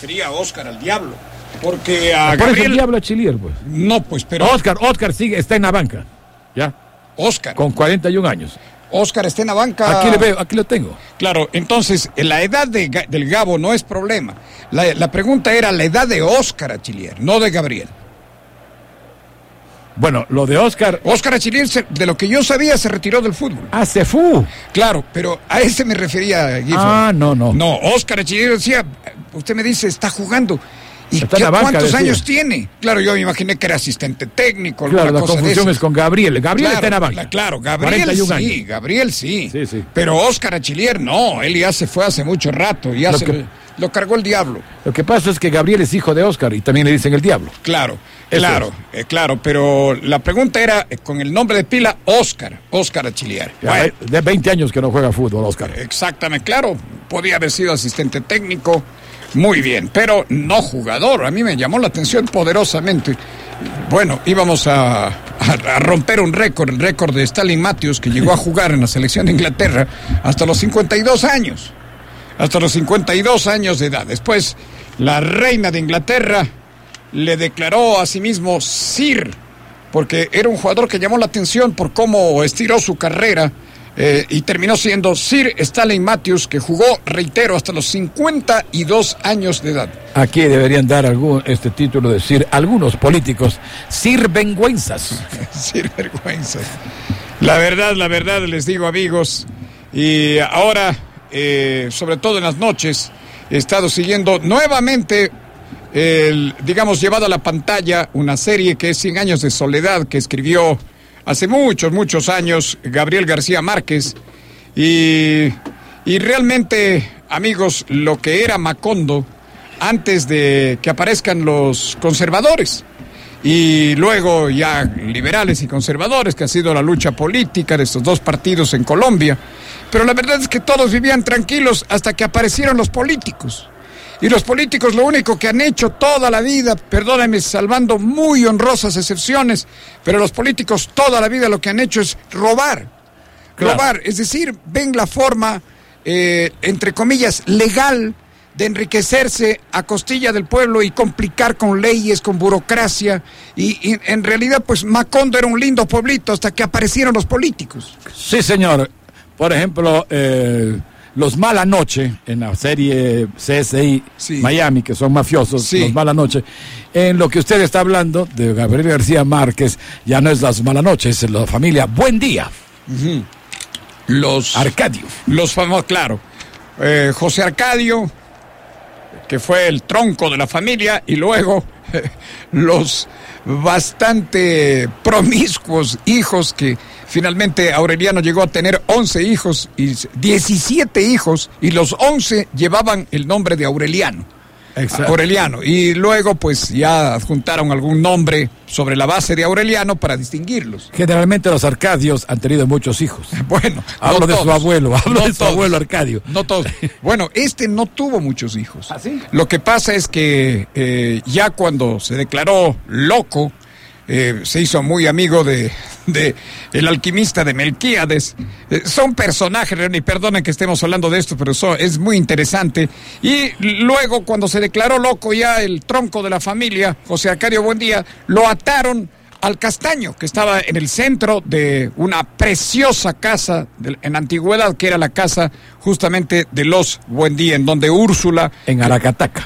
refería a Oscar al Diablo. Porque a Por Gabriel... eso el Diablo a Chilier, pues. No, pues, pero... Oscar sigue, está en la banca. ¿Ya? Oscar. Con 41 años. Oscar está en la banca. Aquí le veo, aquí lo tengo. Claro, entonces, la edad del Gabo no es problema. La pregunta era la edad de Oscar Achillier, no de Gabriel. Bueno, lo de Oscar Achillier, de lo que yo sabía, se retiró del fútbol. se fue. Claro, pero a ese me refería, Guifo. No. No, Oscar Achillier decía, usted me dice, está jugando. ¿Y está en la banca, cuántos decía. años tiene? Claro, yo me imaginé que era asistente técnico. Claro, la cosa confusión es con Gabriel. Gabriel está en la banca. Claro, Gabriel sí, Gabriel sí. Sí. Pero Oscar Achillier no, él ya se fue hace mucho rato, lo cargó el Diablo. Lo que pasa es que Gabriel es hijo de Oscar y también le dicen el Diablo. Claro, pero la pregunta era con el nombre de pila Oscar Achillier. Bueno, de 20 años que no juega fútbol, Oscar. Exactamente, claro, podía haber sido asistente técnico, muy bien, pero no jugador. A mí me llamó la atención poderosamente. Bueno, íbamos a romper un récord, el récord de Stalin Matthews, que llegó a jugar en la selección de Inglaterra hasta los 52 años. Hasta los 52 años de edad. Después, la reina de Inglaterra le declaró a sí mismo Sir, porque era un jugador que llamó la atención por cómo estiró su carrera, y terminó siendo Sir Stalin Matthews, que jugó, reitero, hasta los 52 años de edad. Aquí deberían dar este título de Sir algunos políticos, Sir Vergüenzas. Sir Vergüenzas. La verdad, les digo, amigos, y ahora, sobre todo en las noches, he estado siguiendo nuevamente, llevado a la pantalla, una serie que es 100 años de soledad, que escribió hace muchos años Gabriel García Márquez, y realmente, amigos, lo que era Macondo antes de que aparezcan los conservadores y luego ya liberales y conservadores, que ha sido la lucha política de estos dos partidos en Colombia, pero la verdad es que todos vivían tranquilos hasta que aparecieron los políticos. Y los políticos lo único que han hecho toda la vida, perdónenme, salvando muy honrosas excepciones, pero los políticos toda la vida lo que han hecho es robar. Claro. Robar, es decir, ven la forma, entre comillas, legal de enriquecerse a costilla del pueblo y complicar con leyes, con burocracia. Y en realidad, pues Macondo era un lindo pueblito hasta que aparecieron los políticos. Sí, señor. Por ejemplo, los Mala Noche, en la serie CSI Miami, que son mafiosos, los Mala Noche. En lo que usted está hablando de Gabriel García Márquez, ya no es las Mala Noche, es la familia Buen Día. Uh-huh. Los Arcadio. Los famosos, claro. José Arcadio, que fue el tronco de la familia, y luego los bastante promiscuos hijos que finalmente Aureliano llegó a tener 11 hijos y 17 hijos, y los 11 llevaban el nombre de Aureliano. Exacto. Aureliano, y luego pues ya adjuntaron algún nombre sobre la base de Aureliano para distinguirlos. Generalmente los Arcadios han tenido muchos hijos. Bueno, hablo de su abuelo, su abuelo Arcadio. No todos. Bueno, no tuvo muchos hijos. ¿Ah, sí? Lo que pasa es que ya cuando se declaró loco, se hizo muy amigo de el alquimista de Melquíades. Son personajes, y perdonen que estemos hablando de esto, pero es muy interesante. Y luego, cuando se declaró loco, ya el tronco de la familia, José Arcadio Buendía, lo ataron al castaño, que estaba en el centro de una preciosa casa en la antigüedad, que era la casa justamente de los Buendía, en donde Úrsula... En Aracataca.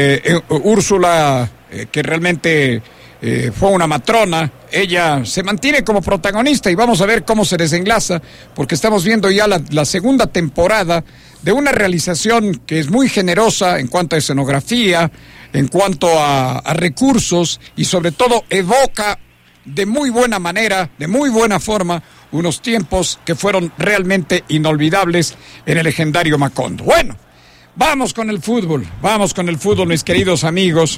Úrsula, que realmente... fue una matrona, ella se mantiene como protagonista y vamos a ver cómo se desenlaza, porque estamos viendo ya la segunda temporada de una realización que es muy generosa en cuanto a escenografía, en cuanto a recursos, y sobre todo evoca de muy buena manera, de muy buena forma, unos tiempos que fueron realmente inolvidables en el legendario Macondo. Bueno, vamos con el fútbol, mis queridos amigos.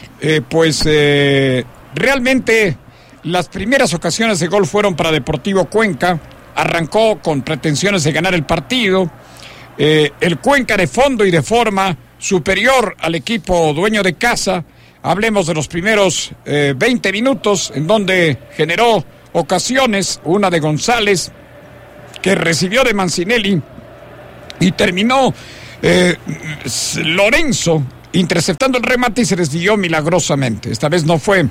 Realmente las primeras ocasiones de gol fueron para Deportivo Cuenca. Arrancó con pretensiones de ganar el partido. El Cuenca de fondo y de forma superior al equipo dueño de casa. Hablemos de los primeros 20 minutos, en donde generó ocasiones, una de González, que recibió de Mancinelli, y terminó Lorenzo interceptando el remate y se desvió milagrosamente. Esta vez no fue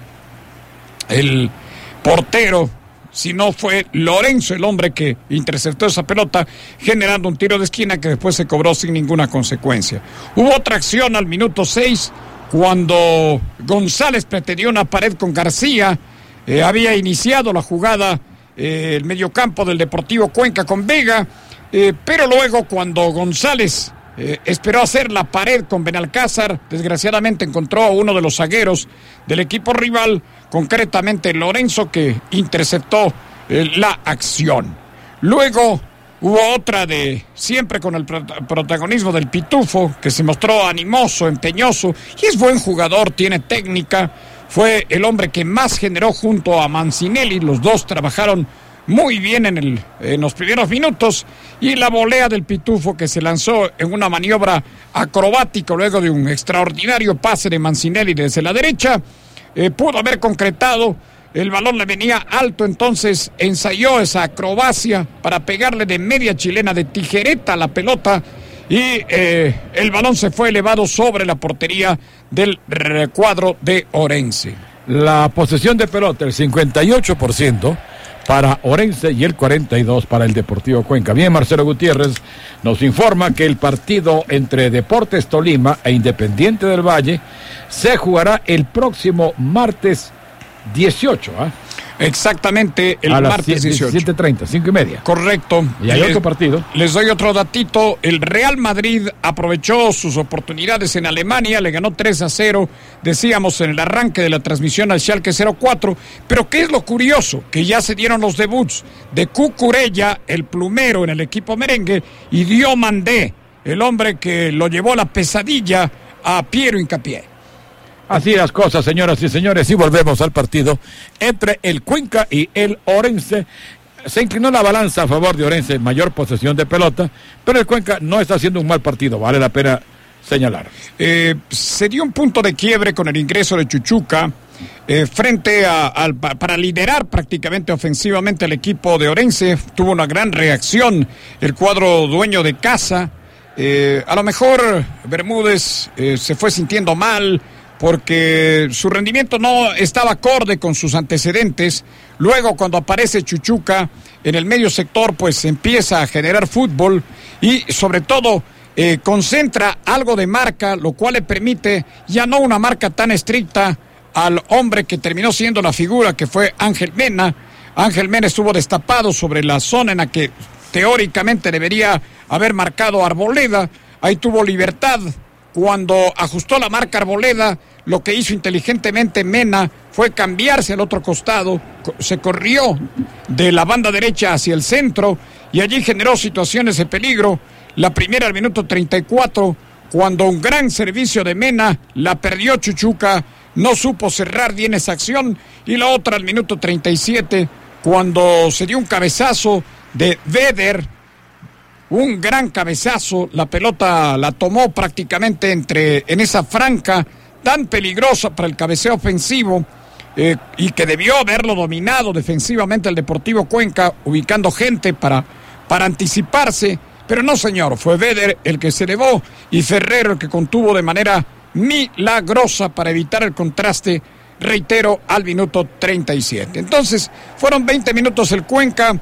el portero, sino fue Lorenzo el hombre que interceptó esa pelota, generando un tiro de esquina que después se cobró sin ninguna consecuencia. Hubo otra acción al minuto 6, cuando González pretendió una pared con García. Había iniciado la jugada el mediocampo del Deportivo Cuenca con Vega, pero luego cuando González esperó hacer la pared con Benalcázar, desgraciadamente encontró a uno de los zagueros del equipo rival, concretamente Lorenzo, que interceptó la acción. Luego hubo otra siempre con el protagonismo del Pitufo, que se mostró animoso, empeñoso, y es buen jugador, tiene técnica. Fue el hombre que más generó junto a Mancinelli. Los dos trabajaron muy bien en los primeros minutos, y la volea del Pitufo, que se lanzó en una maniobra acrobática luego de un extraordinario pase de Mancinelli desde la derecha, pudo haber concretado. El balón le venía alto, entonces ensayó esa acrobacia para pegarle de media chilena, de tijereta a la pelota, y el balón se fue elevado sobre la portería del cuadro de Orense. La posesión de pelota, el 58% para Orense y el 42% para el Deportivo Cuenca. Bien, Marcelo Gutiérrez nos informa que el partido entre Deportes Tolima e Independiente del Valle se jugará el próximo martes 18, ¿ah? Exactamente, el martes 18. 7:30, 5:30. Correcto. Y hay otro partido. Les doy otro datito. El Real Madrid aprovechó sus oportunidades en Alemania, le ganó 3-0, decíamos en el arranque de la transmisión al Schalke 04, pero ¿qué es lo curioso? Que ya se dieron los debuts de Cucurella, el plumero en el equipo merengue, y Diomandé, el hombre que lo llevó la pesadilla a Piero Hincapié. Así las cosas, señoras y señores, y volvemos al partido entre el Cuenca y el Orense. Se inclinó la balanza a favor de Orense, mayor posesión de pelota, pero el Cuenca no está haciendo un mal partido, vale la pena señalar. Se dio un punto de quiebre con el ingreso de Chuchuca frente para liderar prácticamente ofensivamente el equipo de Orense. Tuvo una gran reacción el cuadro dueño de casa. A lo mejor Bermúdez se fue sintiendo mal, porque su rendimiento no estaba acorde con sus antecedentes. Luego, cuando aparece Chuchuca en el medio sector, pues empieza a generar fútbol y sobre todo concentra algo de marca, lo cual le permite ya no una marca tan estricta al hombre que terminó siendo la figura, que fue Ángel Mena. Ángel Mena estuvo destapado sobre la zona en la que teóricamente debería haber marcado Arboleda. Ahí tuvo libertad. Cuando ajustó la marca Arboleda, lo que hizo inteligentemente Mena fue cambiarse al otro costado, se corrió de la banda derecha hacia el centro y allí generó situaciones de peligro. La primera al minuto 34, cuando un gran servicio de Mena la perdió Chuchuca, no supo cerrar bien esa acción, y la otra al minuto 37, cuando se dio un cabezazo de Vedder. Un gran cabezazo, la pelota la tomó prácticamente en esa franca tan peligrosa para el cabeceo ofensivo, y que debió haberlo dominado defensivamente el Deportivo Cuenca, ubicando gente para anticiparse, pero no, señor, fue Vedder el que se elevó y Ferrero el que contuvo de manera milagrosa para evitar el contraste, reitero, al minuto 37. Entonces, fueron 20 minutos el Cuenca,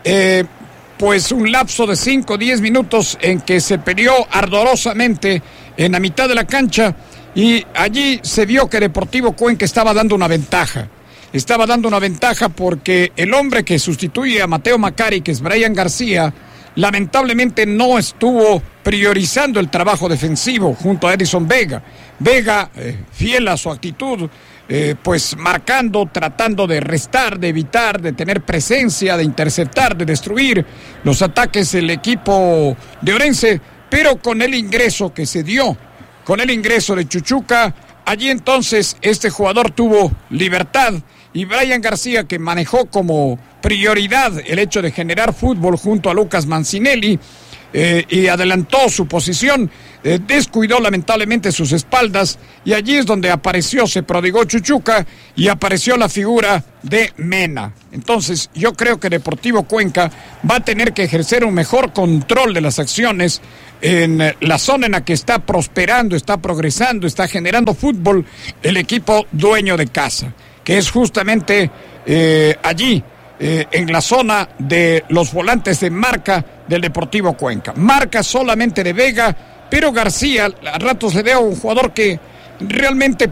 pues un lapso de 5 o 10 minutos en que se peleó ardorosamente en la mitad de la cancha, y allí se vio que Deportivo Cuenca estaba dando una ventaja. Estaba dando una ventaja porque el hombre que sustituye a Mateo Macari, que es Brian García, lamentablemente no estuvo priorizando el trabajo defensivo junto a Edison Vega. Vega, fiel a su actitud, pues marcando, tratando de restar, de evitar, de tener presencia, de interceptar, de destruir los ataques del equipo de Orense, pero con el ingreso que se dio, con el ingreso de Chuchuca, allí entonces este jugador tuvo libertad, y Brian García, que manejó como prioridad el hecho de generar fútbol junto a Lucas Mancinelli, y adelantó su posición, descuidó lamentablemente sus espaldas y allí es donde se prodigó Chuchuca y apareció la figura de Mena. Entonces yo creo que Deportivo Cuenca va a tener que ejercer un mejor control de las acciones en la zona en la que está prosperando, está progresando, está generando fútbol el equipo dueño de casa, que es justamente allí, en la zona de los volantes de marca del Deportivo Cuenca. Marca solamente de Vega, pero García a ratos le veo un jugador que realmente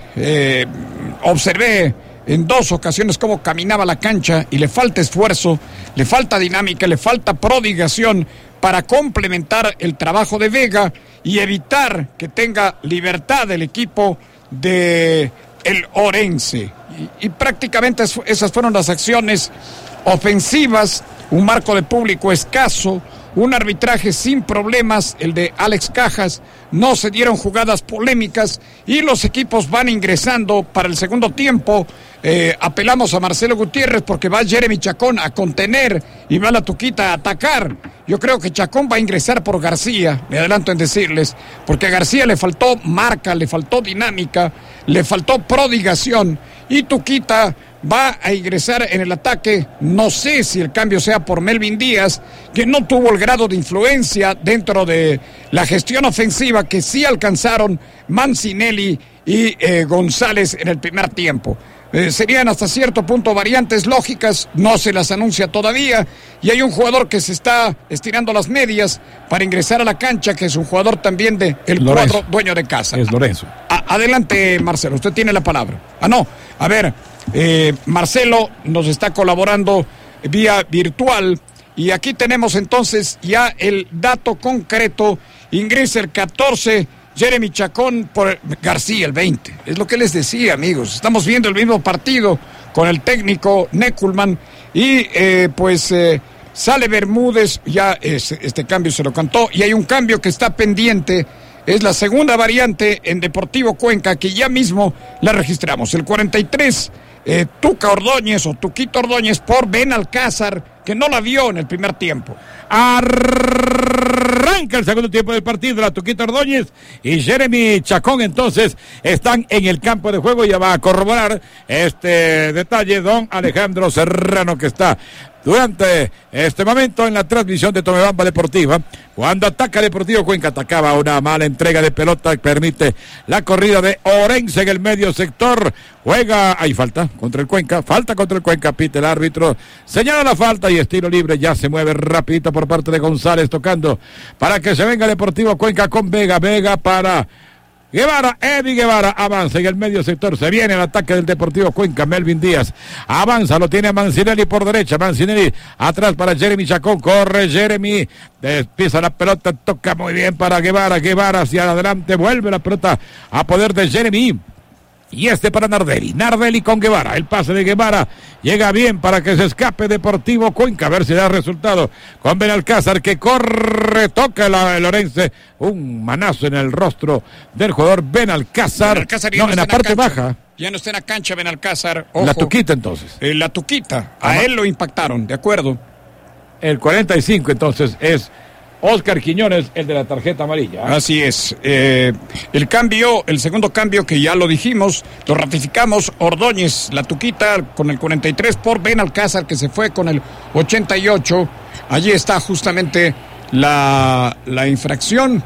observé en 2 ocasiones cómo caminaba la cancha y le falta esfuerzo, le falta dinámica, le falta prodigación para complementar el trabajo de Vega y evitar que tenga libertad el equipo de el Orense. Y prácticamente esas fueron las acciones ofensivas, un marco de público escaso, un arbitraje sin problemas, el de Alex Cajas, no se dieron jugadas polémicas y los equipos van ingresando para el segundo tiempo. Apelamos a Marcelo Gutiérrez porque va Jeremy Chacón a contener y va la Tuquita a atacar. Yo creo que Chacón va a ingresar por García, me adelanto en decirles, porque a García le faltó marca, le faltó dinámica, le faltó prodigación y Tuquita va a ingresar en el ataque. No sé si el cambio sea por Melvin Díaz, que no tuvo el grado de influencia dentro de la gestión ofensiva que sí alcanzaron Mancinelli y González en el primer tiempo. Serían hasta cierto punto variantes lógicas, no se las anuncia todavía, y hay un jugador que se está estirando las medias para ingresar a la cancha, que es un jugador también de el Lorenzo, cuadro dueño de casa. Es Lorenzo. Adelante, Marcelo, usted tiene la palabra. A ver, Marcelo nos está colaborando vía virtual y aquí tenemos entonces ya el dato concreto. Ingresa el 14, Jeremy Chacón por García el 20. Es lo que les decía, amigos. Estamos viendo el mismo partido con el técnico Neckelman y sale Bermúdez, ya este cambio se lo cantó y hay un cambio que está pendiente. Es la segunda variante en Deportivo Cuenca que ya mismo la registramos. El 43, Tuca Ordóñez o Tuquito Ordóñez por Benalcázar, que no la vio en el primer tiempo. Arranca el segundo tiempo del partido. La Tuquita Ordóñez y Jeremy Chacón entonces están en el campo de juego. Ya va a corroborar este detalle don Alejandro Serrano, que está durante este momento en la transmisión de Tomebamba Deportiva. Cuando ataca Deportivo Cuenca, atacaba una mala entrega de pelota que permite la corrida de Orense en el medio sector. Hay falta contra el Cuenca, pite el árbitro, señala la falta y estilo libre, ya se mueve rapidito por parte de González, tocando para que se venga Deportivo Cuenca con Vega para Guevara, Eddie Guevara avanza en el medio sector, se viene el ataque del Deportivo Cuenca. Melvin Díaz avanza, lo tiene a Mancinelli por derecha, Mancinelli atrás para Jeremy Chacón, corre Jeremy, pisa la pelota, toca muy bien para Guevara hacia adelante, vuelve la pelota a poder de Jeremy. Y para Nardelli con Guevara, el pase de Guevara llega bien para que se escape Deportivo Cuenca, a ver si da resultado con Benalcázar, que corre, toca el Orense, un manazo en el rostro del jugador Benalcázar, en la parte baja. Ya no está en la cancha Benalcázar, ojo. La Tuquita entonces. La Tuquita, a él lo impactaron, de acuerdo. El 45 entonces es Oscar Quiñones, el de la tarjeta amarilla. Así es. El segundo cambio que ya lo dijimos, lo ratificamos, Ordóñez, la Tuquita con el 43 por Benalcázar, que se fue con el 88. Allí está justamente la infracción.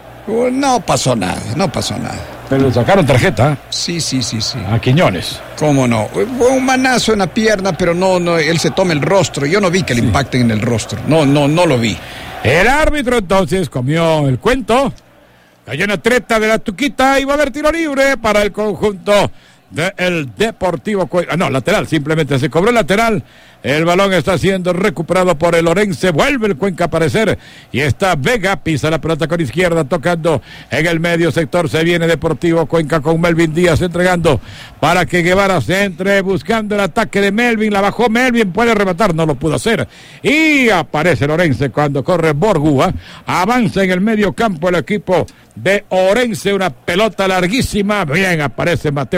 No pasó nada. Pero le sacaron tarjeta. Sí. A Quiñones. ¿Cómo no? Fue un manazo en la pierna, pero no, él se toma el rostro. Yo no vi que le impacten en el rostro. No lo vi. El árbitro entonces comió el cuento. Cayó una treta de la Tuquita y va a haber tiro libre para el conjunto del Deportivo Cuenca. Lateral, simplemente se cobró el lateral. El balón está siendo recuperado por el Orense. Vuelve el Cuenca a aparecer. Y está Vega, pisa la pelota con izquierda, tocando en el medio sector. Se viene Deportivo Cuenca con Melvin Díaz entregando para que Guevara se entre buscando el ataque de Melvin. La bajó Melvin, puede rematar, no lo pudo hacer. Y aparece el Orense cuando corre Borgúa. Avanza en el medio campo el equipo de Orense. Una pelota larguísima. Bien, aparece Mateo Piedra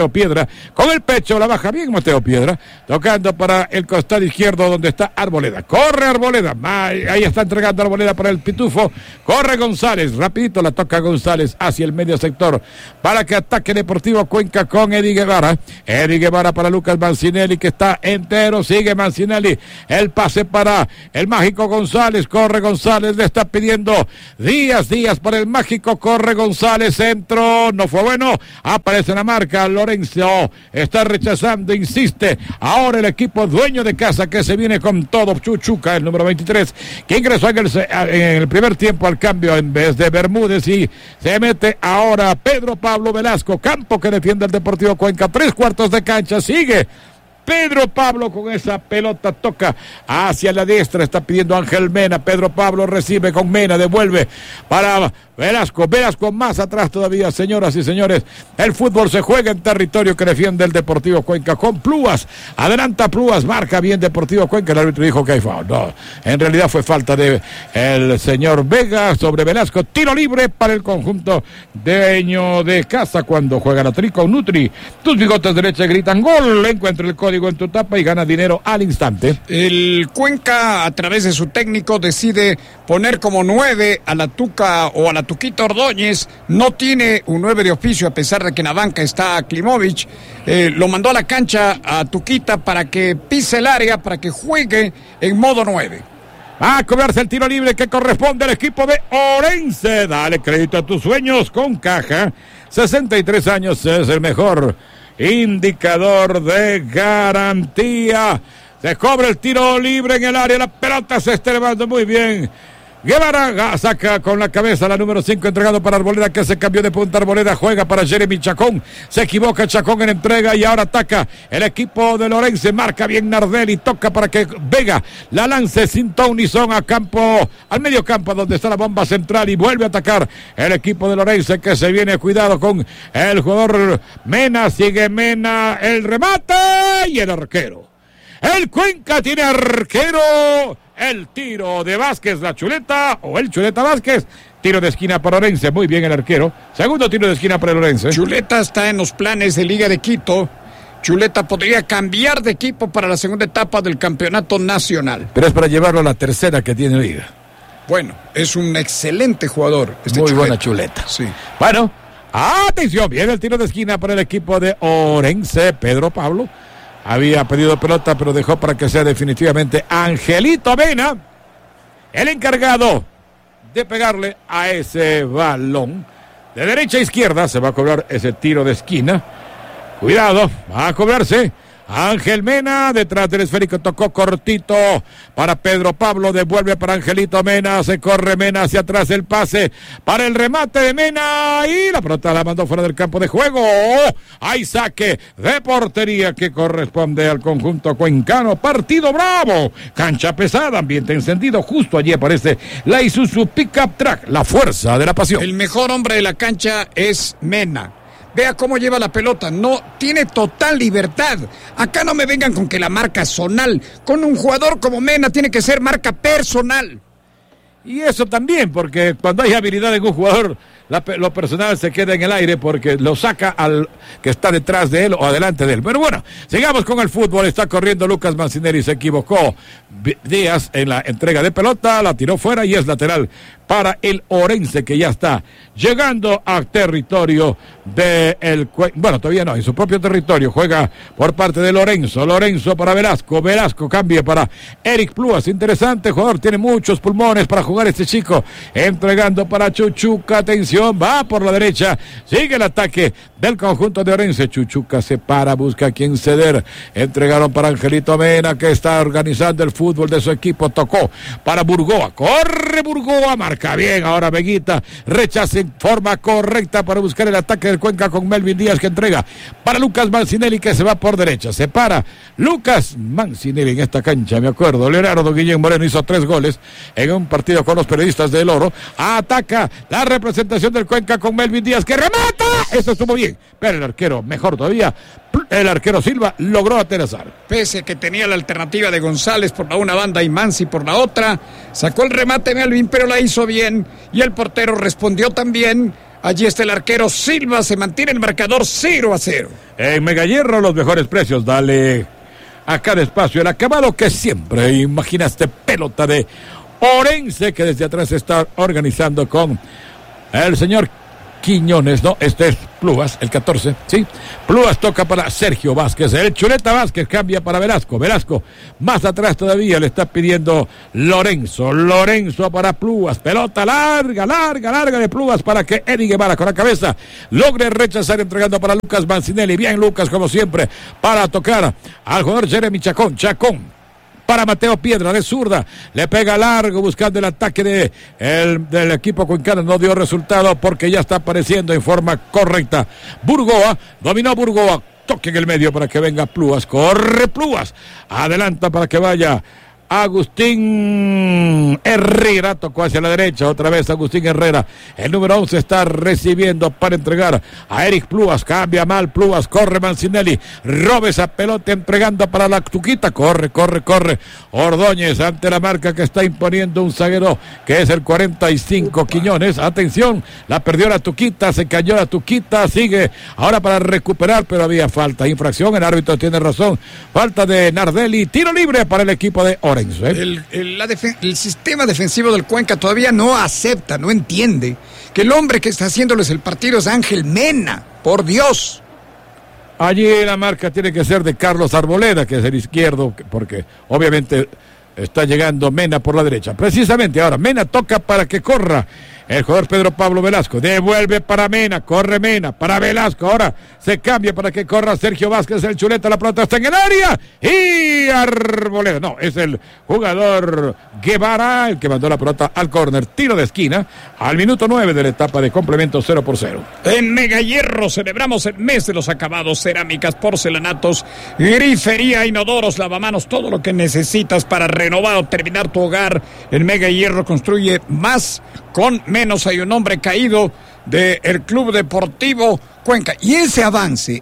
Piedra. Con el pecho la baja bien Mateo Piedra. Tocando para el costado izquierdo donde está Arboleda. Corre Arboleda. Ahí está entregando Arboleda para el Pitufo. Corre González. Rapidito la toca González hacia el medio sector. Para que ataque Deportivo Cuenca con Eddie Guevara. Eddie Guevara para Lucas Mancinelli que está entero. Sigue Mancinelli. El pase para el mágico González. Corre González. Le está pidiendo Díaz para el mágico. Corre González. Centro. No fue bueno. Aparece en la marca. Lorenzo está rechazando. Insiste. Ahora el equipo dueño de casa que se viene con todo. Chuchuca, el número 23, que ingresó en el primer tiempo al cambio en vez de Bermúdez y se mete ahora Pedro Pablo Velasco. Campo que defiende el Deportivo Cuenca. 3/4 de cancha. Sigue Pedro Pablo con esa pelota, toca hacia la diestra, está pidiendo Ángel Mena. Pedro Pablo recibe con Mena, devuelve para Velasco más atrás todavía, señoras y señores. El fútbol se juega en territorio que defiende el Deportivo Cuenca con Plúas. Adelanta Plúas, marca bien Deportivo Cuenca. El árbitro dijo que hay foul. No, en realidad fue falta de el señor Vega sobre Velasco. Tiro libre para el conjunto dueño de casa cuando juega la Trico Nutri. Tus bigotes derecha gritan gol. Encuentra el código en tu tapa y gana dinero al instante. El Cuenca, a través de su técnico, decide poner como 9 a la Tuca o a la Tuquita Ordóñez. No tiene un 9 de oficio, a pesar de que en la banca está Klimovich. Lo mandó a la cancha a Tuquita para que pise el área, para que juegue en modo 9. Va a cobrarse el tiro libre que corresponde al equipo de Orense. Dale crédito a tus sueños con Caja. 63 años es el mejor indicador de garantía. Se cobra el tiro libre en el área. La pelota se está elevando muy bien. Guevara saca con la cabeza la número 5, entregado para Arboleda, que se cambió de punta. Arboleda juega para Jeremy Chacón. Se equivoca Chacón en entrega y ahora ataca el equipo de Lorense. Marca bien Nardelli, toca para que Vega la lance sin Tonison a campo, al medio campo donde está la bomba central, y vuelve a atacar el equipo de Lorense que se viene. Cuidado con el jugador Mena. Sigue Mena, el remate y el arquero. El Cuenca tiene arquero. El tiro de Vázquez, la Chuleta, o el Chuleta Vázquez. Tiro de esquina para Orense. Muy bien el arquero. Segundo tiro de esquina para Orense. Chuleta está en los planes de Liga de Quito. Chuleta podría cambiar de equipo para la segunda etapa del campeonato nacional. Pero es para llevarlo a la tercera que tiene Liga. Bueno, es un excelente jugador. Muy Chuleta. Buena Chuleta. Sí. Bueno, atención. Viene el tiro de esquina para el equipo de Orense. Pedro Pablo había pedido pelota, pero dejó para que sea definitivamente Angelito Mena el encargado de pegarle a ese balón. De derecha a izquierda se va a cobrar ese tiro de esquina. Cuidado, va a cobrarse. Ángel Mena, detrás del esférico, tocó cortito para Pedro Pablo, devuelve para Angelito Mena, se corre Mena hacia atrás, el pase para el remate de Mena y la pelota la mandó fuera del campo de juego. Hay saque de portería que corresponde al conjunto cuencano. Partido bravo, cancha pesada, ambiente encendido. Justo allí aparece la Isuzu Pickup Track, la fuerza de la pasión. El mejor hombre de la cancha es Mena. Vea cómo lleva la pelota, no tiene total libertad. Acá no me vengan con que la marca zonal. Con un jugador como Mena tiene que ser marca personal. Y eso también, porque cuando hay habilidad en un jugador, lo personal se queda en el aire porque lo saca al que está detrás de él o adelante de él. Pero bueno, sigamos con el fútbol. Está corriendo Lucas Mancinelli, se equivocó Díaz en la entrega de pelota, la tiró fuera y es lateral para el Orense, que ya está llegando a territorio de bueno, todavía no, en su propio territorio. Juega por parte de Lorenzo para Velasco cambia para Eric Plúas. Interesante jugador, tiene muchos pulmones para jugar este chico, entregando para Chuchuca. Atención, va por la derecha, sigue el ataque del conjunto de Orense. Chuchuca se para, busca a quien ceder, entregaron para Angelito Mena, que está organizando el fútbol de su equipo. Tocó para Burgoa, corre Burgoa, marca bien ahora Veguita, rechaza en forma correcta para buscar el ataque del Cuenca con Melvin Díaz, que entrega para Lucas Mancinelli, que se va por derecha. Se para Lucas Mancinelli en esta cancha, me acuerdo, Leonardo Guillén Moreno hizo 3 goles en un partido con los periodistas del Oro. Ataca la representación del Cuenca con Melvin Díaz, que remata. Eso estuvo bien, pero el arquero, mejor todavía, el arquero Silva logró aterrizar. Pese a que tenía la alternativa de González por la una banda y Mansi por la otra, sacó el remate Melvin, pero la hizo bien y el portero respondió también Allí está el arquero Silva, se mantiene el marcador 0-0. En Megahierro los mejores precios, dale acá despacio el acabado que siempre imaginaste, pelota de Orense que desde atrás está organizando con el señor Quiñones, no, este es Plúas, el 14, ¿sí? Plúas toca para Sergio Vázquez, el Chuleta Vázquez cambia para Velasco, Velasco más atrás todavía le está pidiendo Lorenzo para Plúas, pelota larga de Plúas para que Eddie Guevara con la cabeza logre rechazar entregando para Lucas Mancinelli, bien Lucas como siempre, para tocar al jugador Jeremy Chacón. Para Mateo Piedra de zurda, le pega largo buscando el ataque del equipo cuencano, no dio resultado porque ya está apareciendo en forma correcta. Burgoa, dominó Burgoa, toque en el medio para que venga Plúas, corre Plúas, adelanta para que vaya Agustín Herrera, tocó hacia la derecha, otra vez Agustín Herrera, el número 11 está recibiendo para entregar a Eric Plúas, cambia mal Plúas, corre Mancinelli, roba esa pelota entregando para la Tuquita, corre Ordóñez ante la marca que está imponiendo un zaguero que es el 45 Quiñones, atención, la perdió la Tuquita, se cayó la Tuquita, sigue ahora para recuperar, pero había falta, infracción, el árbitro tiene razón, falta de Nardelli, tiro libre para el equipo de Orense. El sistema defensivo del Cuenca todavía no acepta, no entiende que el hombre que está haciéndoles el partido es Ángel Mena, por Dios. Allí la marca tiene que ser de Carlos Arboleda, que es el izquierdo, porque obviamente está llegando Mena por la derecha. Precisamente ahora Mena toca para que corra el jugador Pedro Pablo Velasco, devuelve para Mena, corre Mena, para Velasco, ahora se cambia para que corra Sergio Vázquez, el Chuleta, la pelota está en el área, y Arboleda, no, es el jugador Guevara, el que mandó la pelota al córner, tiro de esquina, al minuto 9 de la etapa de complemento 0-0. En Megahierro celebramos el mes de los acabados, cerámicas, porcelanatos, grifería, inodoros, lavamanos, todo lo que necesitas para renovar o terminar tu hogar. En Megahierro construye más con menos. Hay un hombre caído del Club Deportivo Cuenca. Y ese avance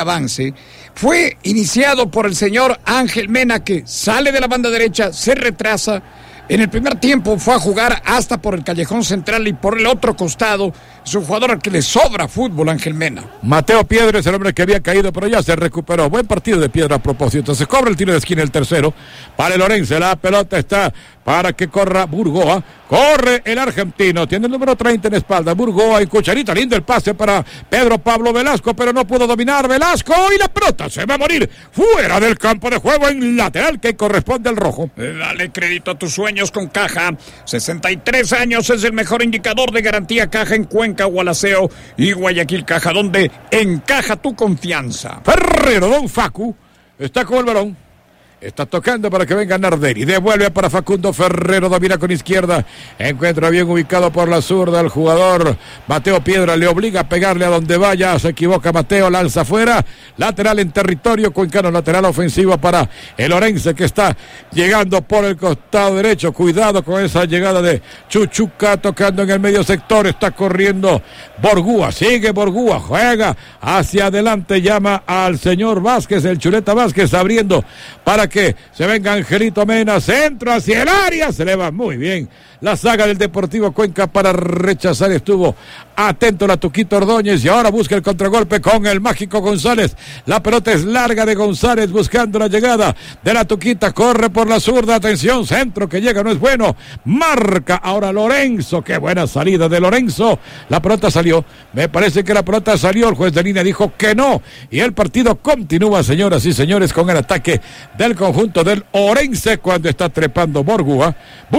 fue iniciado por el señor Ángel Mena, que sale de la banda derecha, se retrasa. En el primer tiempo fue a jugar hasta por el callejón central y por el otro costado. Es un jugador al que le sobra fútbol, Ángel Mena. Mateo Piedra es el hombre que había caído, pero ya se recuperó. Buen partido de Piedra a propósito. Se cobra el tiro de esquina el tercero. Para el Orense, la pelota está para que corra Burgoa. Corre el argentino. Tiene el número 30 en espalda. Burgoa y cucharita. Lindo el pase para Pedro Pablo Velasco, pero no pudo dominar Velasco. Y la pelota se va a morir fuera del campo de juego en lateral que corresponde al rojo. Dale crédito a tus sueños con Caja. 63 años es el mejor indicador de garantía Caja en Cuenca, Gualaceo y Guayaquil. Caja, donde encaja tu confianza. Ferrero, don Facu, está con el balón. Está tocando para que venga Nardelli. Devuelve para Facundo Ferrero. Domina con izquierda. Encuentra bien ubicado por la zurda el jugador Mateo Piedra. Le obliga a pegarle a donde vaya. Se equivoca Mateo. Lanza afuera. Lateral en territorio cuencano. Lateral ofensivo para el Orense que está llegando por el costado derecho. Cuidado con esa llegada de Chuchuca. Tocando en el medio sector. Está corriendo Borgúa. Sigue Borgúa. Juega hacia adelante. Llama al señor Vázquez. El Chuleta Vázquez abriendo para que se venga Angelito Mena, centro hacia el área, se le va muy bien la saga del Deportivo Cuenca para rechazar, estuvo atento la Tuquita Ordóñez y ahora busca el contragolpe con el mágico González, la pelota es larga de González buscando la llegada de la Tuquita, corre por la zurda, atención, centro que llega, no es bueno, marca ahora Lorenzo, qué buena salida de Lorenzo, la pelota salió, me parece que la pelota salió, el juez de línea dijo que no, y el partido continúa, señoras y señores, con el ataque del conjunto del Orense cuando está trepando Burgoa,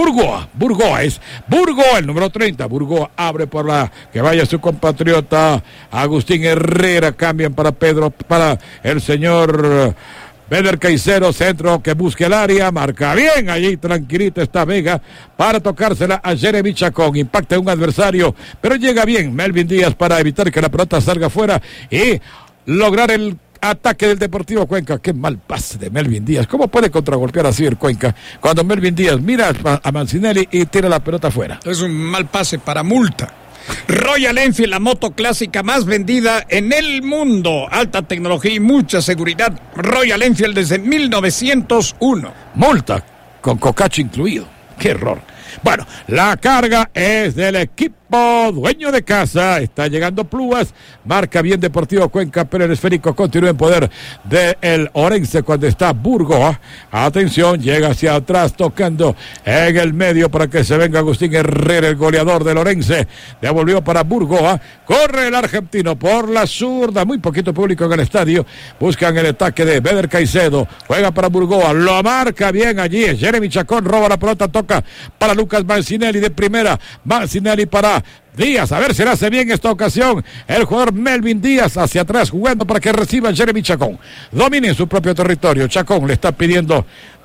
el número 30, Burgoa abre por la que vaya su compatriota Agustín Herrera, cambian para el señor Beder Caicedo, centro que busque el área, marca bien, allí tranquilito está Vega para tocársela a Jeremy Chacón, impacta un adversario, pero llega bien Melvin Díaz para evitar que la pelota salga fuera y lograr el ataque del Deportivo Cuenca. Qué mal pase de Melvin Díaz. ¿Cómo puede contragolpear así el Cuenca? Cuando Melvin Díaz mira a Mancinelli y tira la pelota afuera. Es un mal pase para multa. Royal Enfield, la moto clásica más vendida en el mundo. Alta tecnología y mucha seguridad. Royal Enfield desde 1901. Multa con cocacho incluido. Qué error. Bueno, la carga es del equipo equipo dueño de casa. Está llegando Pluas, marca bien Deportivo Cuenca, pero el esférico continúa en poder del Orense cuando está Burgoa. Atención, llega hacia atrás tocando en el medio para que se venga Agustín Herrera, el goleador del Orense. Devolvió para Burgoa, corre el argentino por la zurda, muy poquito público en el estadio, buscan el ataque de Beder Caicedo, juega para Burgoa, lo marca bien allí, Jeremy Chacón roba la pelota, toca para Lucas Mancinelli de primera, Mancinelli para Díaz, a ver si le hace bien esta ocasión el jugador Melvin Díaz hacia atrás jugando para que reciba Jeremy Chacón, domine en su propio territorio. Chacón le está pidiendo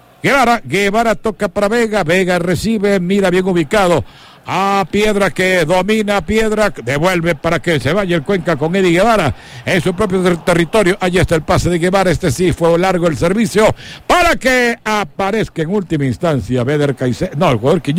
Guevara toca para Vega, Vega recibe, mira bien ubicado a Piedra, que domina Piedra, devuelve para que se vaya el Cuenca con Eddie Guevara en su propio territorio. Allí está el pase de Guevara, este sí fue largo el servicio para que aparezca en última instancia Beder Caicedo, no, el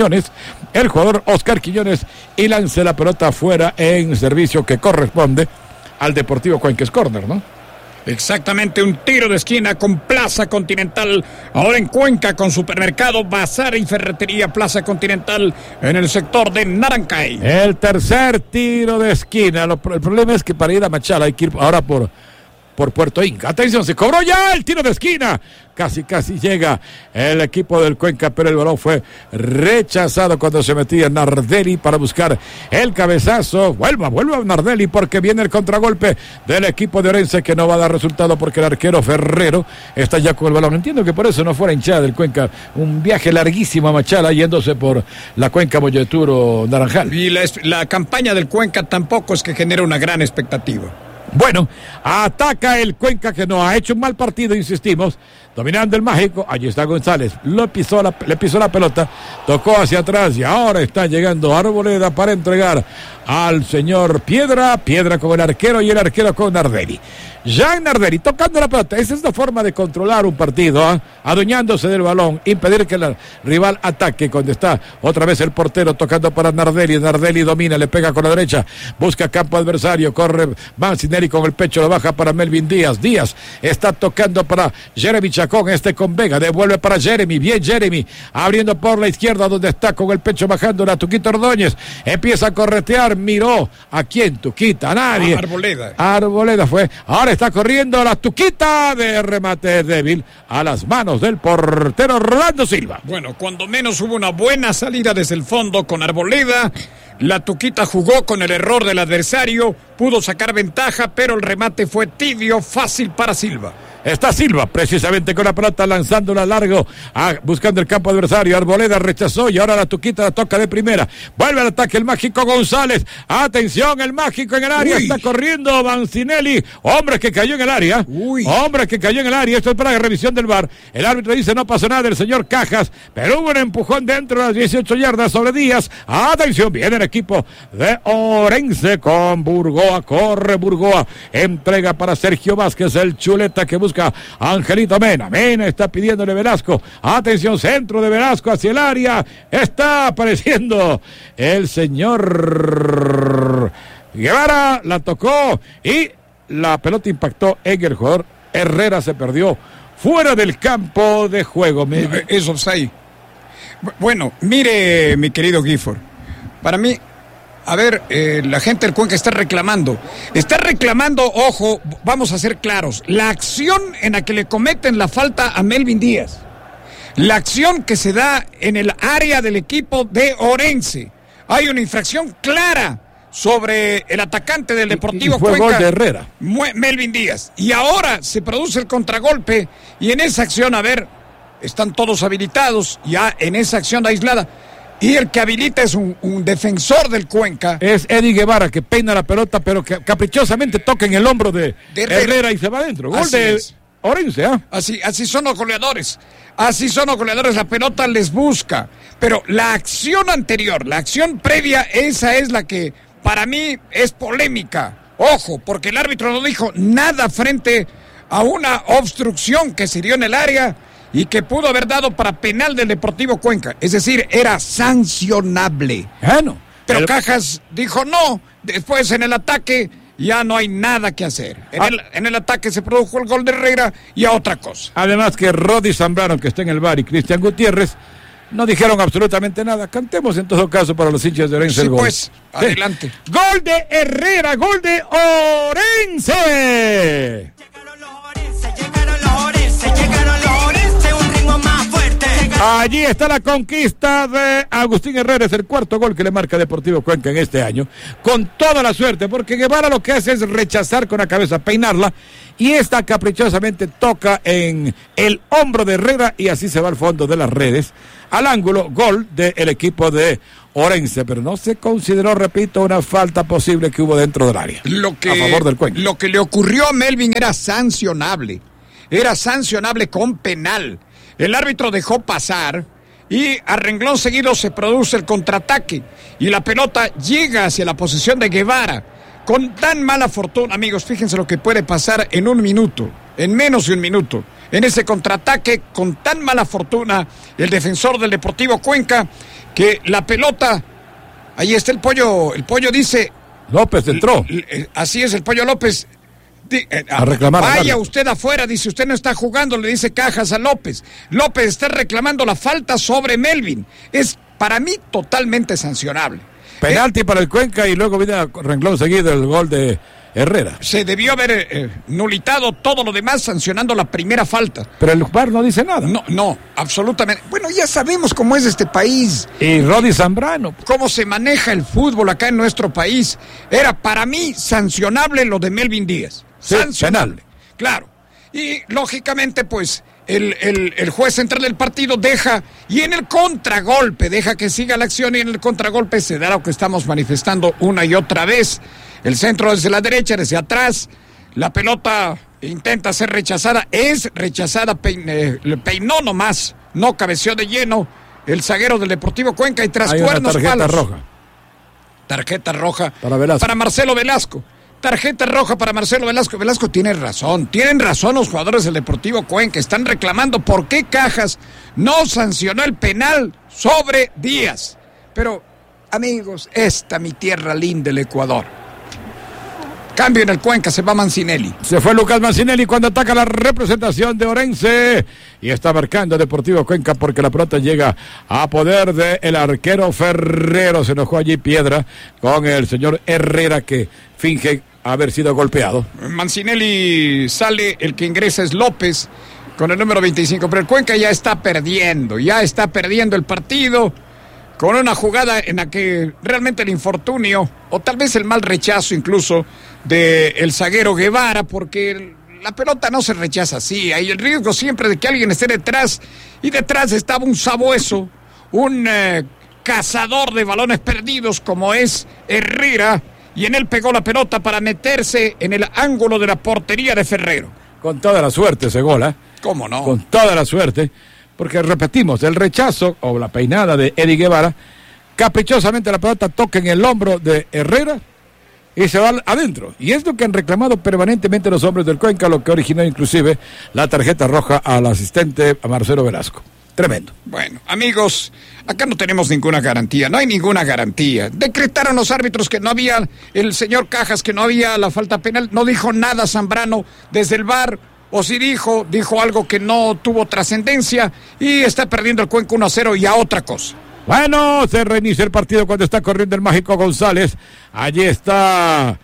jugador Oscar Quiñones, y lance la pelota afuera en servicio que corresponde al Deportivo Cuenca. Es córner, ¿no? Exactamente, un tiro de esquina con Plaza Continental, ahora en Cuenca con Supermercado, Bazar y Ferretería Plaza Continental en el sector de Narancay. El tercer tiro de esquina, el problema es que para ir a Machala hay que ir ahora por Puerto Inca. Atención, se cobró ya el tiro de esquina. Casi llega el equipo del Cuenca, pero el balón fue rechazado cuando se metía Nardelli para buscar el cabezazo. Vuelva Nardelli porque viene el contragolpe del equipo de Orense, que no va a dar resultado porque el arquero Ferrero está ya con el balón. Entiendo que por eso no fuera hinchada del Cuenca. Un viaje larguísimo a Machala yéndose por la Cuenca Molleturo Naranjal. Y la campaña del Cuenca tampoco es que genera una gran expectativa. Bueno, ataca el Cuenca, que no ha hecho un mal partido, insistimos, dominando el Mágico. Allí está González, le pisó la pelota, tocó hacia atrás y ahora está llegando Arboleda para entregar al señor Piedra con el arquero y el arquero con Nardelli. Jean Nardelli tocando la pelota. Esa es la forma de controlar un partido, adueñándose del balón, impedir que el rival ataque cuando está otra vez el portero tocando para Nardelli. Nardelli domina, le pega con la derecha, busca campo adversario, corre Mancinelli con el pecho, lo baja para Melvin Díaz. Díaz está tocando para Jeremy Chacón, con Vega, devuelve para Jeremy, bien Jeremy, abriendo por la izquierda donde está con el pecho bajando la Tuquita Ordóñez, empieza a corretear, miró a quién, Tuquita, a nadie. Arboleda fue, ahora está corriendo la Tuquita, de remate débil a las manos del portero Rolando Silva. Bueno, cuando menos hubo una buena salida desde el fondo con Arboleda. La Tuquita jugó con el error del adversario, pudo sacar ventaja, pero el remate fue tibio, fácil para Silva. Está Silva precisamente con la pelota lanzándola largo, buscando el campo adversario. Arboleda rechazó y ahora la Tuquita la toca de primera. Vuelve al ataque el Mágico González. Atención, el Mágico en el área. Está corriendo Mancinelli. Hombre que cayó en el área. Esto es para la revisión del VAR. El árbitro dice no pasó nada del señor Cajas, pero hubo un empujón dentro de las 18 yardas sobre Díaz. Atención, viene el equipo de Orense con Burgoa. Corre Burgoa. Entrega para Sergio Vázquez, el chuleta que busca a Angelito Mena. Mena está pidiéndole Velasco. Atención, centro de Velasco hacia el área. Está apareciendo el señor Guevara. La tocó y la pelota impactó en el jugador Herrera. Se perdió fuera del campo de juego. Es offside. Bueno, mire, mi querido Gifford, para mí, a ver, la gente del Cuenca está reclamando, ojo, vamos a ser claros, la acción en la que le cometen la falta a Melvin Díaz, la acción que se da en el área del equipo de Orense, hay una infracción clara sobre el atacante del Deportivo Cuenca. Fue gol de Herrera. Melvin Díaz, y ahora se produce el contragolpe, y en esa acción, a ver, están todos habilitados, ya en esa acción aislada, y el que habilita es un defensor del Cuenca. Es Eddie Guevara, que peina la pelota, pero que caprichosamente toca en el hombro de Herrera y se va adentro. Gol de Orense, ¿ah? Así son los goleadores. La pelota les busca. Pero la acción anterior, la acción previa, esa es la que para mí es polémica. Ojo, porque el árbitro no dijo nada frente a una obstrucción que se dio en el área y que pudo haber dado para penal del Deportivo Cuenca. Es decir, era sancionable. Bueno, pero Cajas dijo no. Después en el ataque ya no hay nada que hacer. En el ataque se produjo el gol de Herrera y a otra cosa. Además que Rodi Zambrano, que está en el VAR, y Cristian Gutiérrez No dijeron absolutamente nada. Cantemos en todo caso para los hinchas de Orense el gol. Pues, adelante. Gol de Herrera, gol de Orense. Llegaron los Orense, un ritmo más fuerte. Allí está la conquista de Agustín Herrera, es el cuarto gol que le marca Deportivo Cuenca en este año, con toda la suerte, porque Guevara lo que hace es rechazar con la cabeza, peinarla, y esta caprichosamente toca en el hombro de Herrera y así se va al fondo de las redes, al ángulo, gol del equipo de Orense, pero no se consideró, repito, una falta posible que hubo dentro del área, a favor del Cuenca. Lo que le ocurrió a Melvin era sancionable con penal. El árbitro dejó pasar y a renglón seguido se produce el contraataque y la pelota llega hacia la posición de Guevara. Con tan mala fortuna, amigos, fíjense lo que puede pasar en un minuto, en menos de un minuto. En ese contraataque, con tan mala fortuna, el defensor del Deportivo Cuenca, que la pelota, ahí está el pollo dice... López entró. Así es, el Pollo López... A reclamar. Vaya usted afuera, dice, usted no está jugando, le dice Cajas a López. López está reclamando la falta sobre Melvin. Es para mí totalmente sancionable. Penalti para el Cuenca y luego viene a renglón seguido el gol de Herrera. Se debió haber nulitado todo lo demás sancionando la primera falta. Pero el VAR no dice nada. No, absolutamente. Bueno, ya sabemos cómo es este país. Y Rodi Zambrano. Cómo se maneja el fútbol acá en nuestro país. Era para mí sancionable lo de Melvin Díaz. Sí, sancionable. penal. Claro. Y lógicamente, pues, el juez central del partido deja, y en el contragolpe, deja que siga la acción, y en el contragolpe se da lo que estamos manifestando una y otra vez. El centro desde la derecha, desde atrás, la pelota intenta ser rechazada, es rechazada, peinó nomás, no cabeció de lleno el zaguero del Deportivo Cuenca y tras cuernos palos. Tarjeta roja para Marcelo Velasco. Tarjeta roja para Marcelo Velasco. Velasco tiene razón. Tienen razón los jugadores del Deportivo Cuenca. Están reclamando por qué Cajas no sancionó el penal sobre Díaz. Pero, amigos, esta mi tierra linda, el Ecuador. Cambio en el Cuenca, se va Mancinelli. Se fue Lucas Mancinelli cuando ataca la representación de Orense. Y está marcando Deportivo Cuenca porque la pelota llega a poder del arquero Ferrero. Se enojó allí Piedra con el señor Herrera que finge haber sido golpeado. Mancinelli sale, el que ingresa es López con el número 25, pero el Cuenca ya está perdiendo el partido con una jugada en la que realmente el infortunio o tal vez el mal rechazo incluso del zaguero Guevara, porque la pelota no se rechaza así, hay el riesgo siempre de que alguien esté detrás y detrás estaba un sabueso, un cazador de balones perdidos como es Herrera. Y en él pegó la pelota para meterse en el ángulo de la portería de Ferrero. Con toda la suerte ese gol, ¿eh? ¿Cómo no? Con toda la suerte, porque repetimos, el rechazo o la peinada de Eddie Guevara, caprichosamente la pelota toca en el hombro de Herrera y se va adentro. Y es lo que han reclamado permanentemente los hombres del Cuenca, lo que originó inclusive la tarjeta roja al asistente a Marcelo Velasco. Tremendo. Bueno, amigos, acá no tenemos ninguna garantía, no hay ninguna garantía. Decretaron los árbitros que no había, el señor Cajas, que no había la falta penal, no dijo nada Zambrano desde el VAR, o si dijo algo que no tuvo trascendencia, y está perdiendo el Cuenca 1-0 y a otra cosa. Bueno, se reinicia el partido cuando está corriendo el Mágico González. Allí está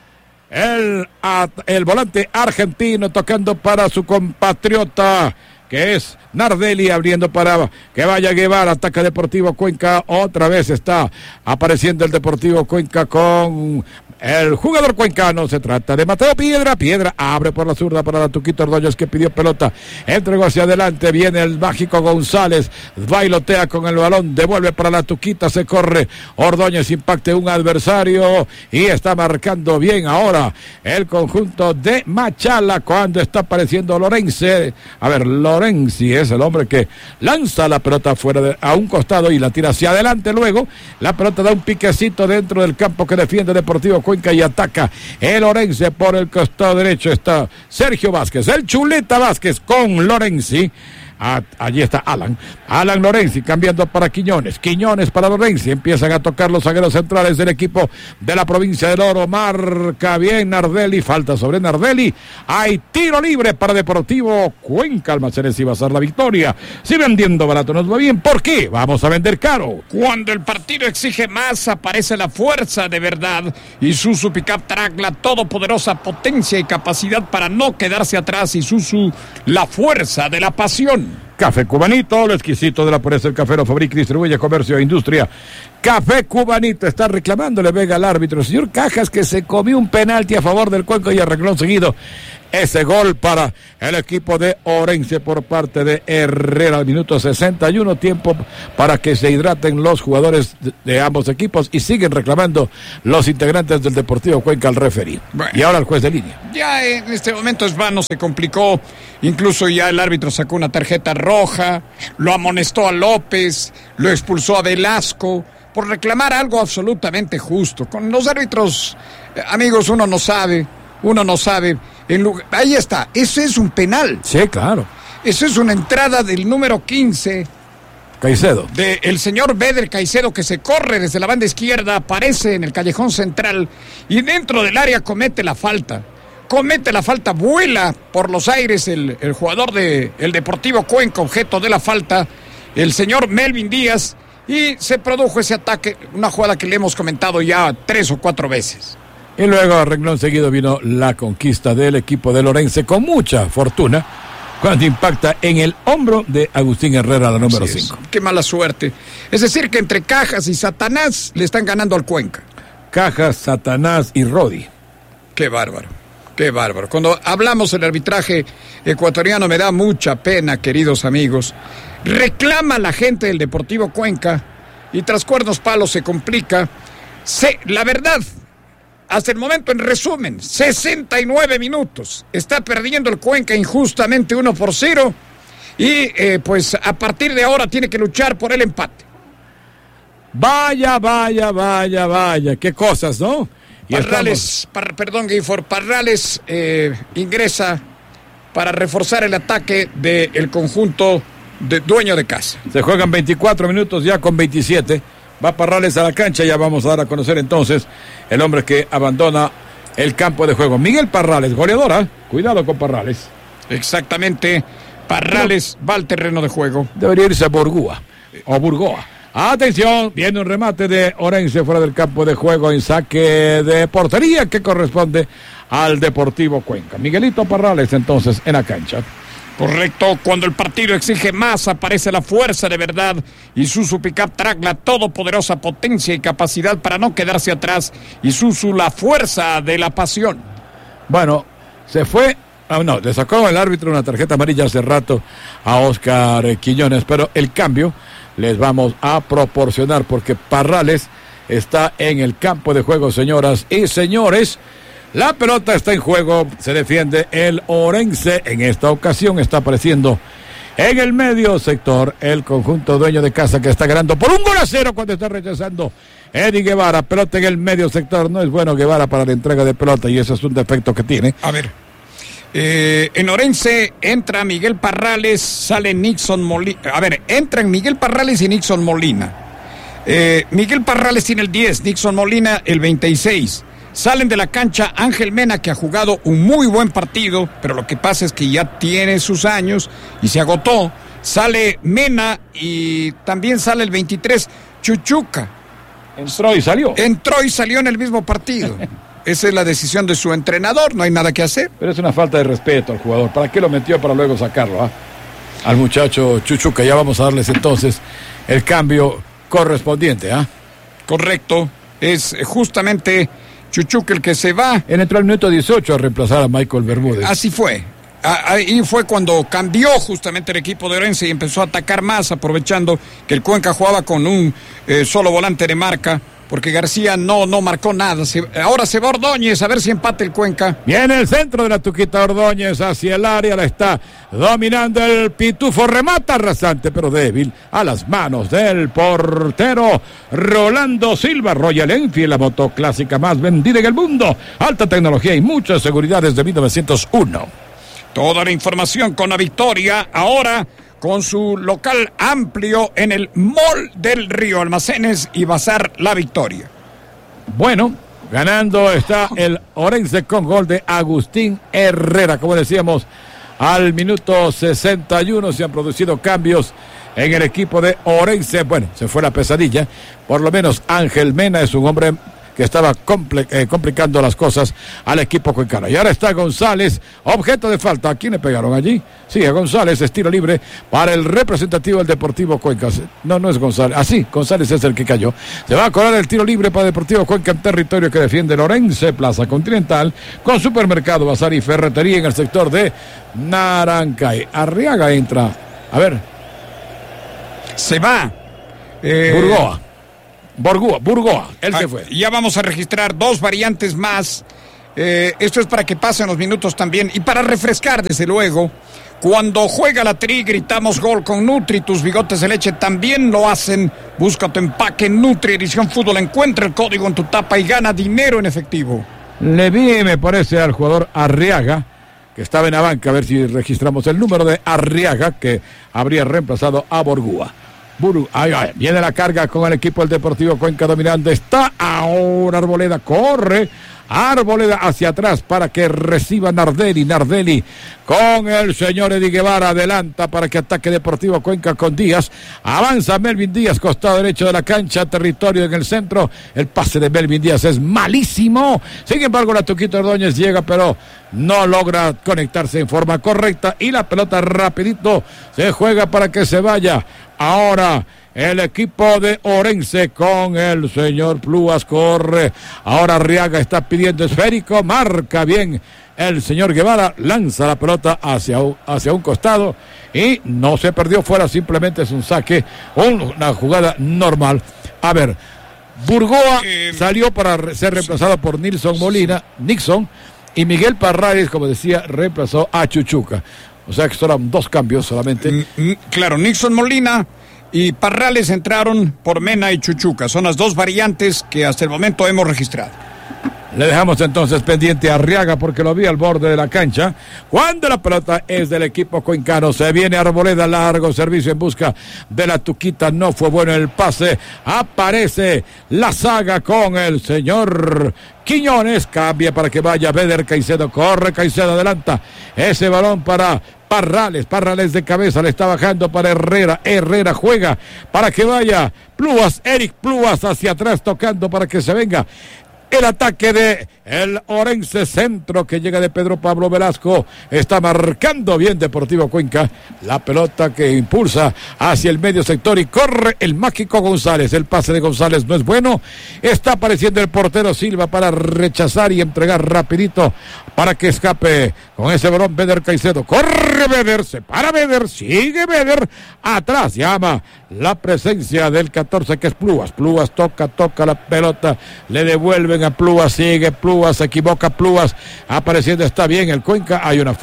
el volante argentino tocando para su compatriota, que es Nardelli, abriendo para que vaya Guevara, ataca Deportivo Cuenca, otra vez está apareciendo el Deportivo Cuenca con el jugador cuencano, se trata de Mateo Piedra abre por la zurda para la Tuquito Ordóñez que pidió pelota, entregó hacia adelante, viene el Mágico González, bailotea con el balón, devuelve para la Tuquita, se corre, Ordóñez impacta un adversario y está marcando bien ahora el conjunto de Machala cuando está apareciendo Lorenzi. A ver, Lorenzi es el hombre que lanza la pelota fuera a un costado y la tira hacia adelante, luego la pelota da un piquecito dentro del campo que defiende Deportivo Cuenca y ataca el Orense por el costado derecho. Está Sergio Vázquez, el Chuleta Vázquez con Lorenzi. Allí está Alan Lorenzi cambiando para Quiñones para Lorenzi, empiezan a tocar los zagueros centrales del equipo de la provincia del Oro, marca bien Nardelli, falta sobre Nardelli, hay tiro libre para Deportivo Cuenca. Almacenes iba a ser la victoria, si vendiendo barato nos va bien, ¿por qué? Vamos a vender caro. Cuando el partido exige más, aparece la fuerza de verdad. Isuzu Pickup Track, la todopoderosa potencia y capacidad para no quedarse atrás. Isuzu, la fuerza de la pasión. Café Cubanito, lo exquisito de la pureza del café, lo fabrica y distribuye comercio e industria. Café Cubanito está reclamando, le Vega al árbitro, señor Cajas, que se comió un penalti a favor del Cuenca y arregló seguido ese gol para el equipo de Orense por parte de Herrera al minuto 61, tiempo para que se hidraten los jugadores de ambos equipos y siguen reclamando los integrantes del Deportivo Cuenca al referí. Bueno, y ahora el juez de línea. Ya en este momento es vano, se complicó, incluso ya el árbitro sacó una tarjeta roja, lo amonestó a López, lo expulsó a Velasco por reclamar algo absolutamente justo. Con los árbitros, amigos, uno no sabe. Ahí está, eso es un penal. Sí, claro. Eso es una entrada del número 15. Caicedo. El señor Beder Caicedo, que se corre desde la banda izquierda, aparece en el callejón central y dentro del área comete la falta, vuela por los aires el jugador del Deportivo Cuenca, objeto de la falta, el señor Melvin Díaz, y se produjo ese ataque, una jugada que le hemos comentado ya 3 o 4 veces. Y luego a renglón seguido vino la conquista del equipo de Lorense con mucha fortuna cuando impacta en el hombro de Agustín Herrera, la número 5. Qué mala suerte. Es decir, que entre Cajas y Satanás le están ganando al Cuenca. Cajas, Satanás y Rodi. Qué bárbaro. Cuando hablamos del arbitraje ecuatoriano me da mucha pena, queridos amigos. Reclama la gente del Deportivo Cuenca y tras cuernos palos se complica. La verdad, hasta el momento, en resumen, 69 minutos. Está perdiendo el Cuenca injustamente 1-0 y pues a partir de ahora tiene que luchar por el empate. Vaya, qué cosas, ¿no? Y Parrales, Parrales ingresa para reforzar el ataque del conjunto de dueño de casa. Se juegan 24 minutos ya con 27. Va Parrales a la cancha, ya vamos a dar a conocer entonces el hombre que abandona el campo de juego. Miguel Parrales, goleadora. Cuidado con Parrales. Exactamente. Parrales va al terreno de juego. Debería irse a Burgoa. Atención, viene un remate de Orense fuera del campo de juego en saque de portería que corresponde al Deportivo Cuenca. Miguelito Parrales entonces en la cancha. Correcto, cuando el partido exige más, aparece la fuerza de verdad. Isuzu Pickup Track, la todopoderosa potencia y capacidad para no quedarse atrás. Isuzu, la fuerza de la pasión. Bueno, se fue. Le sacó el árbitro una tarjeta amarilla hace rato a Oscar Quiñones, pero el cambio les vamos a proporcionar porque Parrales está en el campo de juego, señoras y señores. La pelota está en juego, se defiende el Orense. En esta ocasión está apareciendo en el medio sector el conjunto dueño de casa que está ganando por 1-0 cuando está rechazando Eddie Guevara. Pelota en el medio sector, no es bueno Guevara para la entrega de pelota y ese es un defecto que tiene. A ver, en Orense entra Miguel Parrales, sale Nixon Molina. Entran Miguel Parrales y Nixon Molina. Miguel Parrales tiene el 10, Nixon Molina el 26. Salen de la cancha Ángel Mena, que ha jugado un muy buen partido, pero lo que pasa es que ya tiene sus años y se agotó. Sale Mena y también sale el 23, Chuchuca. Entró y salió en el mismo partido. Esa es la decisión de su entrenador, no hay nada que hacer. Pero es una falta de respeto al jugador. ¿Para qué lo metió para luego sacarlo? Al muchacho Chuchuca. Ya vamos a darles entonces el cambio correspondiente. Correcto, es justamente Chuchuca el que se va. Entró al minuto 18 a reemplazar a Michael Bermúdez. Así fue. Ahí fue cuando cambió justamente el equipo de Orense y empezó a atacar más, aprovechando que el Cuenca jugaba con un solo volante de marca, porque García no marcó nada. Ahora se va Ordóñez, a ver si empate el Cuenca. Viene el centro de la Tuquita Ordóñez hacia el área, la está dominando el Pitufo, remata rasante pero débil a las manos del portero Rolando Silva. Royal Enfield, la moto clásica más vendida en el mundo, alta tecnología y mucha seguridad desde 1901. Toda la información con la victoria. Ahora con su local amplio en el Mall del Río, Almacenes y Bazar La Victoria. Bueno, ganando está el Orense con gol de Agustín Herrera. Como decíamos, al minuto 61 se han producido cambios en el equipo de Orense. Bueno, se fue la pesadilla. Por lo menos Ángel Mena es un hombre que estaba complicando las cosas al equipo cuencano. Y ahora está González, objeto de falta. ¿A quién le pegaron allí? Sí, a González, es tiro libre para el representativo del Deportivo Cuenca. No es González. Sí, González es el que cayó. Se va a cobrar el tiro libre para Deportivo Cuenca en territorio que defiende Lorense, Plaza Continental, con supermercado, bazar y ferretería en el sector de Narancay. Arriaga entra. A ver. Se va. Burgoa, él se fue. Ya vamos a registrar 2 variantes más. Esto es para que pasen los minutos también y para refrescar, desde luego. Cuando juega la Tri, gritamos gol con Nutri. Tus bigotes de leche también lo hacen. Busca tu empaque Nutri Edición Fútbol. Encuentra el código en tu tapa y gana dinero en efectivo. Le vi, me parece, al jugador Arriaga, que estaba en la banca. A ver si registramos el número de Arriaga, que habría reemplazado a Burgoa. Viene la carga con el equipo del Deportivo Cuenca dominando. Está ahora Arboleda, corre Arboleda hacia atrás para que reciba Nardelli con el señor Eddie Guevara, adelanta para que ataque Deportivo Cuenca con Díaz, avanza Melvin Díaz, costado derecho de la cancha, territorio en el centro, el pase de Melvin Díaz es malísimo, sin embargo la Tuquito Ordóñez llega pero no logra conectarse en forma correcta y la pelota rapidito se juega para que se vaya. Ahora el equipo de Orense con el señor Plúas corre. Ahora Arriaga está pidiendo esférico. Marca bien el señor Guevara. Lanza la pelota hacia un costado. Y no se perdió fuera. Simplemente es un saque. Una jugada normal. A ver. Burgoa salió para ser reemplazado por Nixon. Y Miguel Parrares, como decía, reemplazó a Chuchuca. O sea que eran 2 cambios solamente. Claro, Nixon Molina y Parrales entraron por Mena y Chuchuca. Son las 2 variantes que hasta el momento hemos registrado. Le dejamos entonces pendiente a Arriaga porque lo vi al borde de la cancha. Cuando la pelota es del equipo cuencano, se viene Arboleda, largo servicio en busca de la Tuquita. No fue bueno el pase. Aparece la saga con el señor Quiñones. Cambia para que vaya Beder Caicedo. Corre Caicedo, adelanta ese balón para Parrales de cabeza, le está bajando para Herrera juega para que vaya Eric Plúas hacia atrás tocando para que se venga el ataque de el Orense, centro que llega de Pedro Pablo Velasco, está marcando bien Deportivo Cuenca, la pelota que impulsa hacia el medio sector y corre el mágico González, el pase de González no es bueno, está apareciendo el portero Silva para rechazar y entregar rapidito para que escape con ese balón Beder Caicedo, corre Beder, se para Beder, sigue Beder, atrás llama la presencia del 14 que es Plúas toca la pelota, le devuelven a Plúas, sigue Plúas, se equivoca Plúas, apareciendo, está bien el Cuenca, hay una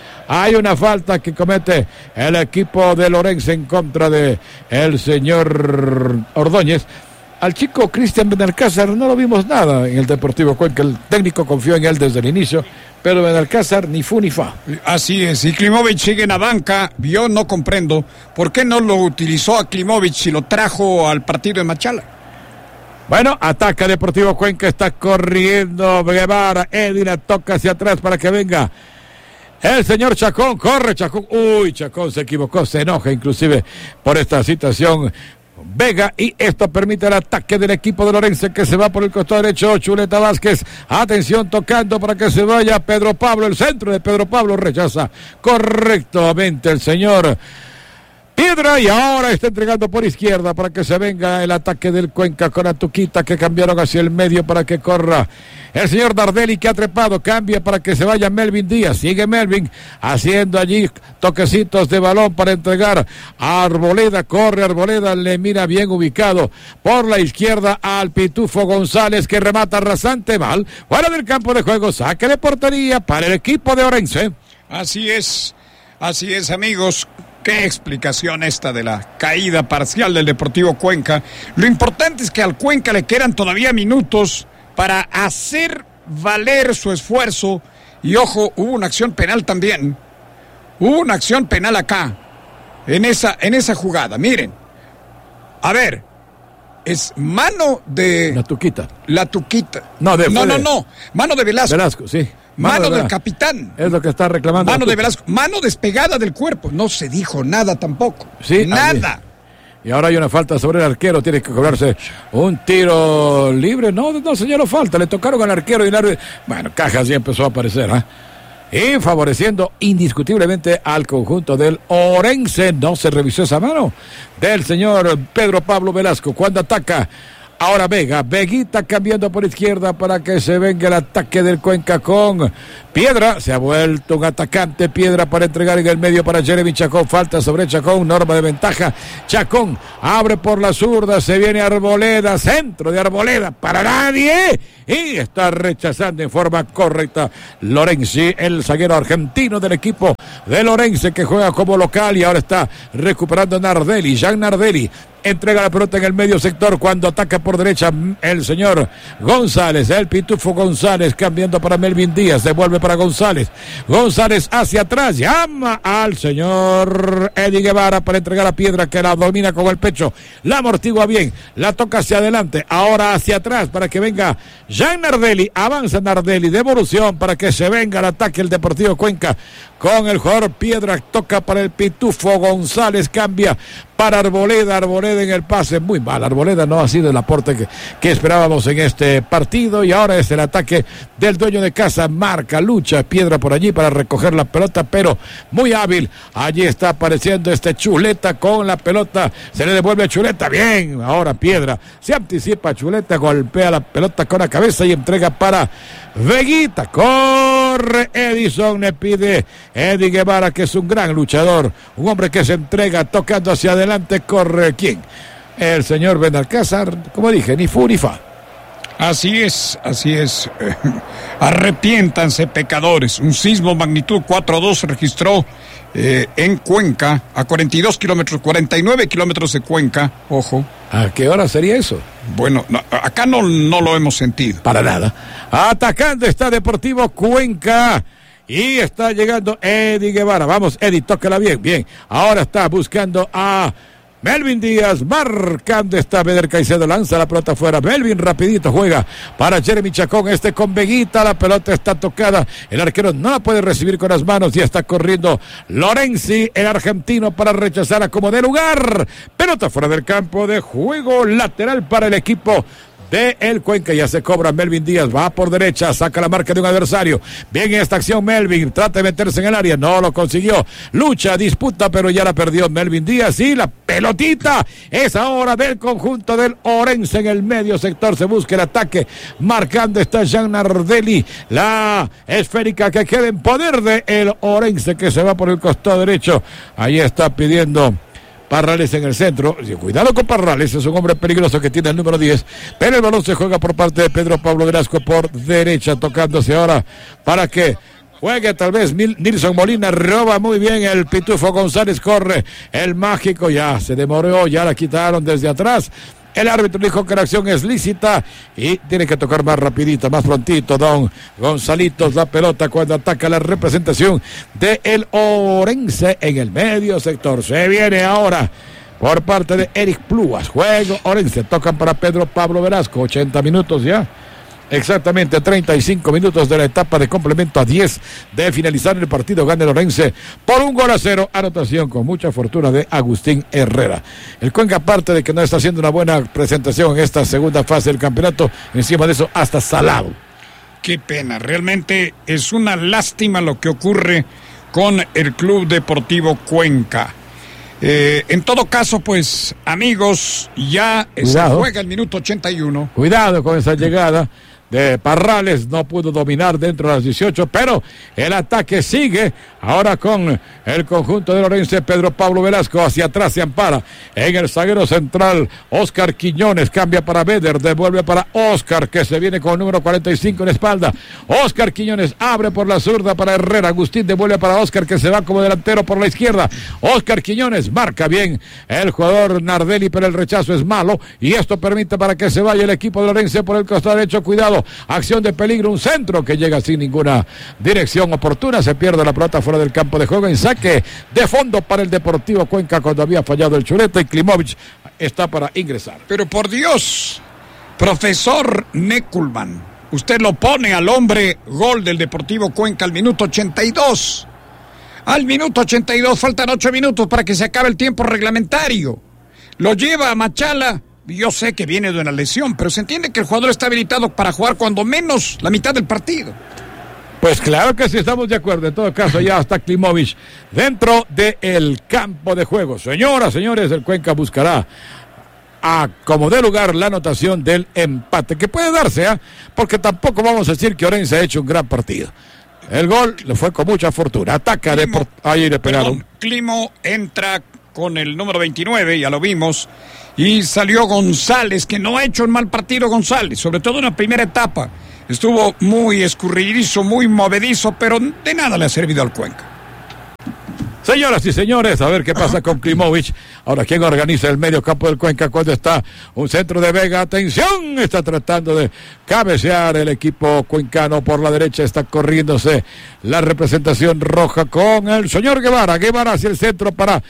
falta que comete el equipo de Lorense en contra de el señor Ordóñez. Al chico Cristian Benalcázar no lo vimos nada en el Deportivo Cuenca, el técnico confió en él desde el inicio, pero Benalcázar ni fu ni fa. Así es, y Klimovic sigue en la banca, no comprendo, ¿por qué no lo utilizó a Klimovic si lo trajo al partido de Machala? Bueno, ataca Deportivo Cuenca, está corriendo Guevara, Edina toca hacia atrás para que venga el señor Chacón, corre Chacón, Chacón se equivocó, se enoja inclusive por esta situación Vega y esto permite el ataque del equipo de Lorense que se va por el costado derecho, Chuleta Vázquez, atención tocando para que se vaya Pedro Pablo, el centro de Pedro Pablo rechaza correctamente el señor Piedra y ahora está entregando por izquierda para que se venga el ataque del Cuenca con Atuquita que cambiaron hacia el medio para que corra el señor Nardelli que ha trepado, cambia para que se vaya Melvin Díaz, sigue Melvin haciendo allí toquecitos de balón para entregar a Arboleda, corre Arboleda, le mira bien ubicado por la izquierda al Pitufo González que remata rasante mal, fuera del campo de juego, saque de portería para el equipo de Orense. Así es amigos. Qué explicación esta de la caída parcial del Deportivo Cuenca. Lo importante es que al Cuenca le quedan todavía minutos para hacer valer su esfuerzo. Y ojo, hubo una acción penal también. Hubo una acción penal acá. en esa jugada. Miren, a ver, es mano de... La Tuquita. No, mano de Velasco. Velasco, sí. Mano del capitán. Es lo que está reclamando. Mano de Velasco. Mano despegada del cuerpo. No se dijo nada tampoco. Sí. Nada. Y ahora hay una falta sobre el arquero. Tiene que cobrarse un tiro libre. No, señor, no falta. Le tocaron al arquero y el árbitro... Bueno, Cajas ya empezó a aparecer, y favoreciendo indiscutiblemente al conjunto del Orense. No se revisó esa mano del señor Pedro Pablo Velasco cuando ataca. Ahora Veguita cambiando por izquierda para que se venga el ataque del Cuenca con Piedra. Se ha vuelto un atacante. Piedra para entregar en el medio para Jeremy Chacón. Falta sobre Chacón. Norma de ventaja. Chacón abre por la zurda. Se viene Arboleda. Centro de Arboleda para nadie. Y está rechazando en forma correcta Lorenzi, el zaguero argentino del equipo de Lorense que juega como local y ahora está recuperando Nardelli. Jean Nardelli entrega la pelota en el medio sector cuando ataca por derecha el señor González, el Pitufo González cambiando para Melvin Díaz, devuelve para González hacia atrás, llama al señor Eddie Guevara para entregar a Piedra que la domina con el pecho, la amortigua bien, la toca hacia adelante, ahora hacia atrás para que venga Jean Nardelli, avanza Nardelli, devolución para que se venga el ataque el Deportivo Cuenca con el jugador Piedra, toca para el Pitufo González, cambia para Arboleda en el pase, muy mal, Arboleda no ha sido el aporte que esperábamos en este partido y ahora es el ataque del dueño de casa, marca, lucha, Piedra por allí para recoger la pelota, pero muy hábil, allí está apareciendo Chuleta con la pelota, se le devuelve a Chuleta, bien, ahora Piedra, se anticipa Chuleta, golpea la pelota con la cabeza y entrega para Veguita, corre Edison, le pide Eddie Guevara que es un gran luchador, un hombre que se entrega tocando hacia adelante, corre ¿quién? El señor Benalcázar, como dije, ni fu ni fa. Así es. Arrepiéntanse, pecadores. Un sismo magnitud 4.2 se registró en Cuenca, a 49 kilómetros de Cuenca, ojo. ¿A qué hora sería eso? Bueno, acá no lo hemos sentido. Para nada. Atacando está Deportivo Cuenca. Y está llegando Eddie Guevara. Vamos, Eddie, tócala bien. Ahora está buscando a Melvin Díaz, marcando está Beder Caicedo, lanza la pelota afuera. Melvin rapidito juega para Jeremy Chacón, con Veguita, la pelota está tocada. El arquero no la puede recibir con las manos y está corriendo Lorenzi, el argentino, para rechazar a como de lugar. Pelota fuera del campo de juego, lateral para el equipo de el Cuenca, ya se cobra Melvin Díaz, va por derecha, saca la marca de un adversario, bien en esta acción Melvin, trata de meterse en el área, no lo consiguió, lucha, disputa, pero ya la perdió Melvin Díaz y la pelotita es ahora del conjunto del Orense en el medio sector, se busca el ataque, marcando está Jean Nardelli, la esférica que queda en poder de el Orense que se va por el costado derecho, ahí está pidiendo Parrales en el centro, cuidado con Parrales, es un hombre peligroso que tiene el número 10, pero el balón se juega por parte de Pedro Pablo Velasco por derecha, tocándose ahora para que juegue tal vez Nilson Molina, roba muy bien el Pitufo González, corre el mágico, ya se demoró, ya la quitaron desde atrás. El árbitro dijo que la acción es lícita y tiene que tocar más rapidito, más prontito, don Gonzalitos, la pelota cuando ataca la representación de el Orense en el medio sector. Se viene ahora por parte de Eric Pluas. Juego Orense, tocan para Pedro Pablo Velasco, 80 minutos ya. Exactamente 35 minutos de la etapa de complemento, a 10 de finalizar el partido. Gana el Orense por 1-0, anotación con mucha fortuna de Agustín Herrera. El Cuenca, aparte de que no está haciendo una buena presentación en esta segunda fase del campeonato, encima de eso hasta salado. Qué pena, realmente es una lástima lo que ocurre con el Club Deportivo Cuenca. En todo caso, pues, amigos, ya se juega el minuto 81. Cuidado con esa llegada de Parrales, no pudo dominar dentro de las 18, pero el ataque sigue ahora con el conjunto de Lorense. Pedro Pablo Velasco hacia atrás se ampara en el zaguero central Oscar Quiñones, cambia para Beder, devuelve para Oscar que se viene con el número 45 en la espalda. Oscar Quiñones abre por la zurda para Herrera, Agustín devuelve para Oscar que se va como delantero por la izquierda. Oscar Quiñones marca bien el jugador Nardelli, pero el rechazo es malo y esto permite para que se vaya el equipo de Lorense por el costado derecho. Cuidado, acción de peligro, un centro que llega sin ninguna dirección oportuna, se pierde la pelota fuera del campo de juego en saque de fondo para el Deportivo Cuenca cuando había fallado el Chuleta y Klimovic está para ingresar. Pero por Dios, profesor Neckelman, usted lo pone al hombre gol del Deportivo Cuenca al minuto 82. Al minuto 82, faltan 8 minutos para que se acabe el tiempo reglamentario. Lo lleva a Machala. Yo sé que viene de una lesión, pero se entiende que el jugador está habilitado para jugar cuando menos la mitad del partido. Pues claro que sí, estamos de acuerdo. En todo caso, ya está Klimovic dentro del campo de juego. Señoras, señores, el Cuenca buscará a como dé lugar la anotación del empate, que puede darse, porque tampoco vamos a decir que Orense ha hecho un gran partido. El gol le fue con mucha fortuna. Ataca ahí le pegaron. Climo entra con el número 29, ya lo vimos, y salió González, que no ha hecho un mal partido González, sobre todo en la primera etapa. Estuvo muy escurridizo, muy movedizo, pero de nada le ha servido al Cuenca. Señoras y señores, a ver qué pasa con Klimovic. Ahora, ¿quién organiza el medio campo del Cuenca cuando está un centro de Vega? Atención, está tratando de cabecear el equipo cuencano por la derecha. Está corriéndose la representación roja con el señor Guevara. Guevara hacia el centro para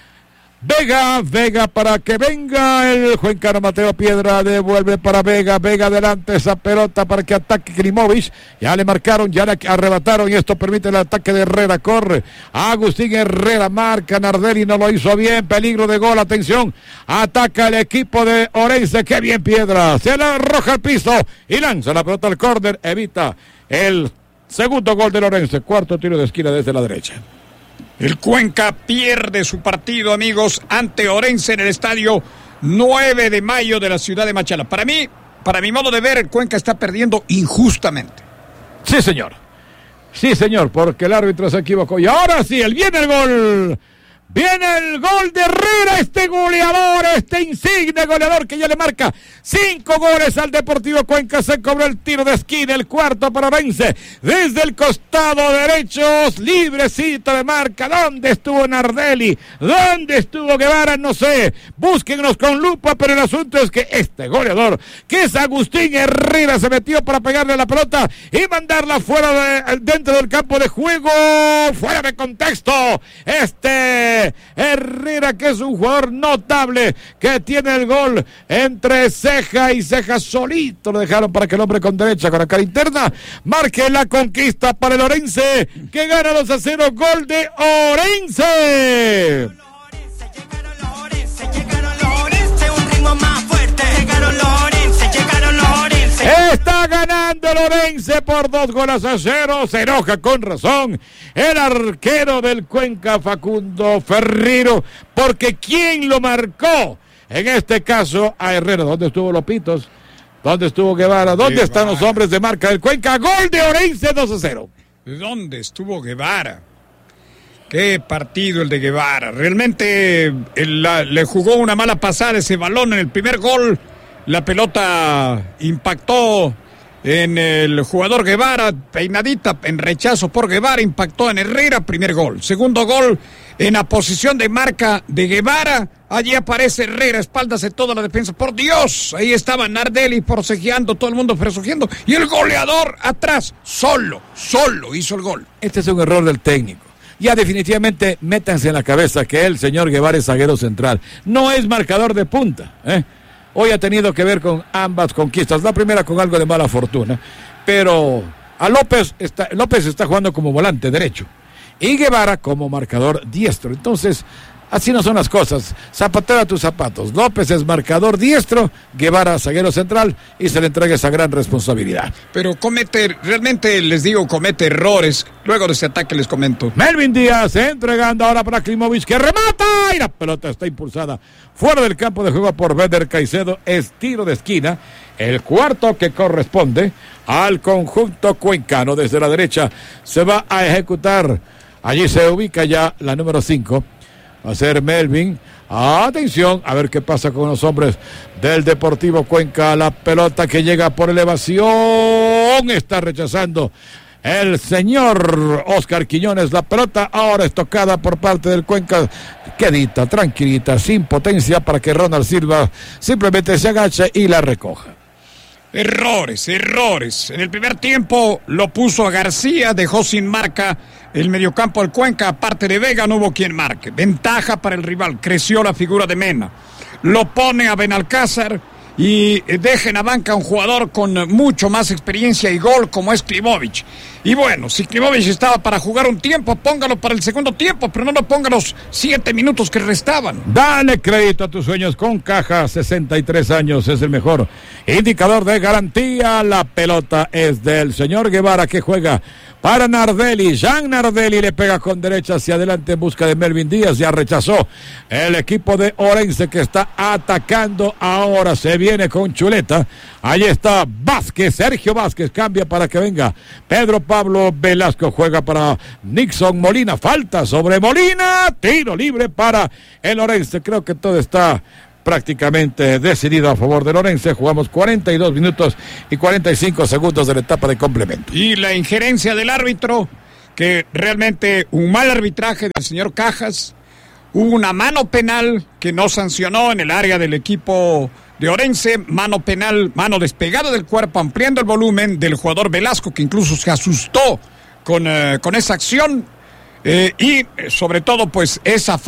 Vega para que venga el cuencano. Mateo Piedra devuelve para Vega adelante esa pelota para que ataque Klimovic. Ya le marcaron, ya le arrebataron y esto permite el ataque de Herrera. Corre Agustín Herrera, marca Nardelli, no lo hizo bien, peligro de gol, atención, ataca el equipo de Orense. Qué bien Piedra, se la arroja al piso y lanza la pelota al córner, evita el segundo gol de Orense. Cuarto tiro de esquina desde la derecha. El Cuenca pierde su partido, amigos, ante Orense en el estadio 9 de mayo de la ciudad de Machala. Para mi modo de ver, el Cuenca está perdiendo injustamente. Sí, señor, porque el árbitro se equivocó. Y ahora sí, viene el gol. Viene el gol de Herrera, este goleador, este insigne goleador que ya le marca 5 goles al Deportivo Cuenca. Se cobró el tiro de esquina, el cuarto para Orense. Desde el costado derecho, librecito de marca. ¿Dónde estuvo Nardelli? ¿Dónde estuvo Guevara? No sé. Búsquennos con lupa, pero el asunto es que este goleador, que es Agustín Herrera, se metió para pegarle a la pelota y mandarla dentro del campo de juego. Fuera de contexto. Herrera, que es un jugador notable, que tiene el gol entre ceja y ceja, solito lo dejaron para que el hombre con derecha, con la cara interna, marque la conquista para el Orense, que gana 2-0, gol de Orense. Llegaron los Orense, un ritmo más fuerte. Llegaron los Orense. Está ganando el Orense por 2-0. Se enoja con razón el arquero del Cuenca, Facundo Ferriro, porque ¿quién lo marcó? En este caso a Herrera. ¿Dónde estuvo Lopitos? ¿Dónde estuvo Guevara? ¿Dónde están los hombres de marca del Cuenca? Gol de Orense, 2-0. ¿Dónde estuvo Guevara? Qué partido el de Guevara. Realmente le jugó una mala pasada ese balón en el primer gol. La pelota impactó en el jugador Guevara, peinadita en rechazo por Guevara, impactó en Herrera, primer gol. Segundo gol en la posición de marca de Guevara, allí aparece Herrera, espaldas de toda la defensa. Por Dios, ahí estaba Nardelli forcejeando, todo el mundo forcejeando, y el goleador atrás, solo hizo el gol. Este es un error del técnico. Ya definitivamente métanse en la cabeza que el señor Guevara es zaguero central, no es marcador de punta, Hoy ha tenido que ver con ambas conquistas. La primera con algo de mala fortuna. Pero a López está jugando como volante derecho. Y Guevara como marcador diestro. Entonces, así no son las cosas. Zapatero a tus zapatos. López es marcador diestro. Guevara zaguero central. Y se le entrega esa gran responsabilidad. Pero realmente les digo, comete errores. Luego de ese ataque les comento. Melvin Díaz entregando ahora para Klimovic, que remata. Y la pelota está impulsada fuera del campo de juego por Beder Caicedo. Es tiro de esquina. El cuarto que corresponde al conjunto cuencano. Desde la derecha se va a ejecutar. Allí se ubica ya la número 5. Va a ser Melvin. Atención, a ver qué pasa con los hombres del Deportivo Cuenca. La pelota que llega por elevación. Está rechazando el señor Oscar Quiñones. La pelota ahora es tocada por parte del Cuenca. Quedita, tranquilita, sin potencia, para que Ronald Silva simplemente se agache y la recoja. Errores. En el primer tiempo lo puso a García, dejó sin marca el mediocampo del Cuenca. Aparte de Vega, no hubo quien marque. Ventaja para el rival, creció la figura de Mena. Lo pone a Benalcázar y deja en la banca a un jugador con mucho más experiencia y gol como es Klimovic. Y bueno, si Klimovic estaba para jugar un tiempo, póngalo para el segundo tiempo, pero no lo ponga los 7 minutos que restaban. Dale crédito a tus sueños con Caja, 63 años, es el mejor indicador de garantía. La pelota es del señor Guevara, que juega para Nardelli. Jean Nardelli le pega con derecha hacia adelante en busca de Melvin Díaz. Ya rechazó el equipo de Orense, que está atacando ahora. Se viene con chuleta. Ahí está Vázquez, Sergio Vázquez. Cambia para que venga Pedro Pablo Velasco. Juega para Nixon Molina. Falta sobre Molina. Tiro libre para el Orense. Creo que todo está prácticamente decidido a favor del Orense. Jugamos 42 minutos y 45 segundos de la etapa de complemento. Y la injerencia del árbitro, que realmente un mal arbitraje del señor Cajas. Hubo una mano penal que no sancionó en el área del equipo de Orense. Mano penal, mano despegada del cuerpo, ampliando el volumen del jugador Velasco, que incluso se asustó con esa acción. Y sobre todo, pues esa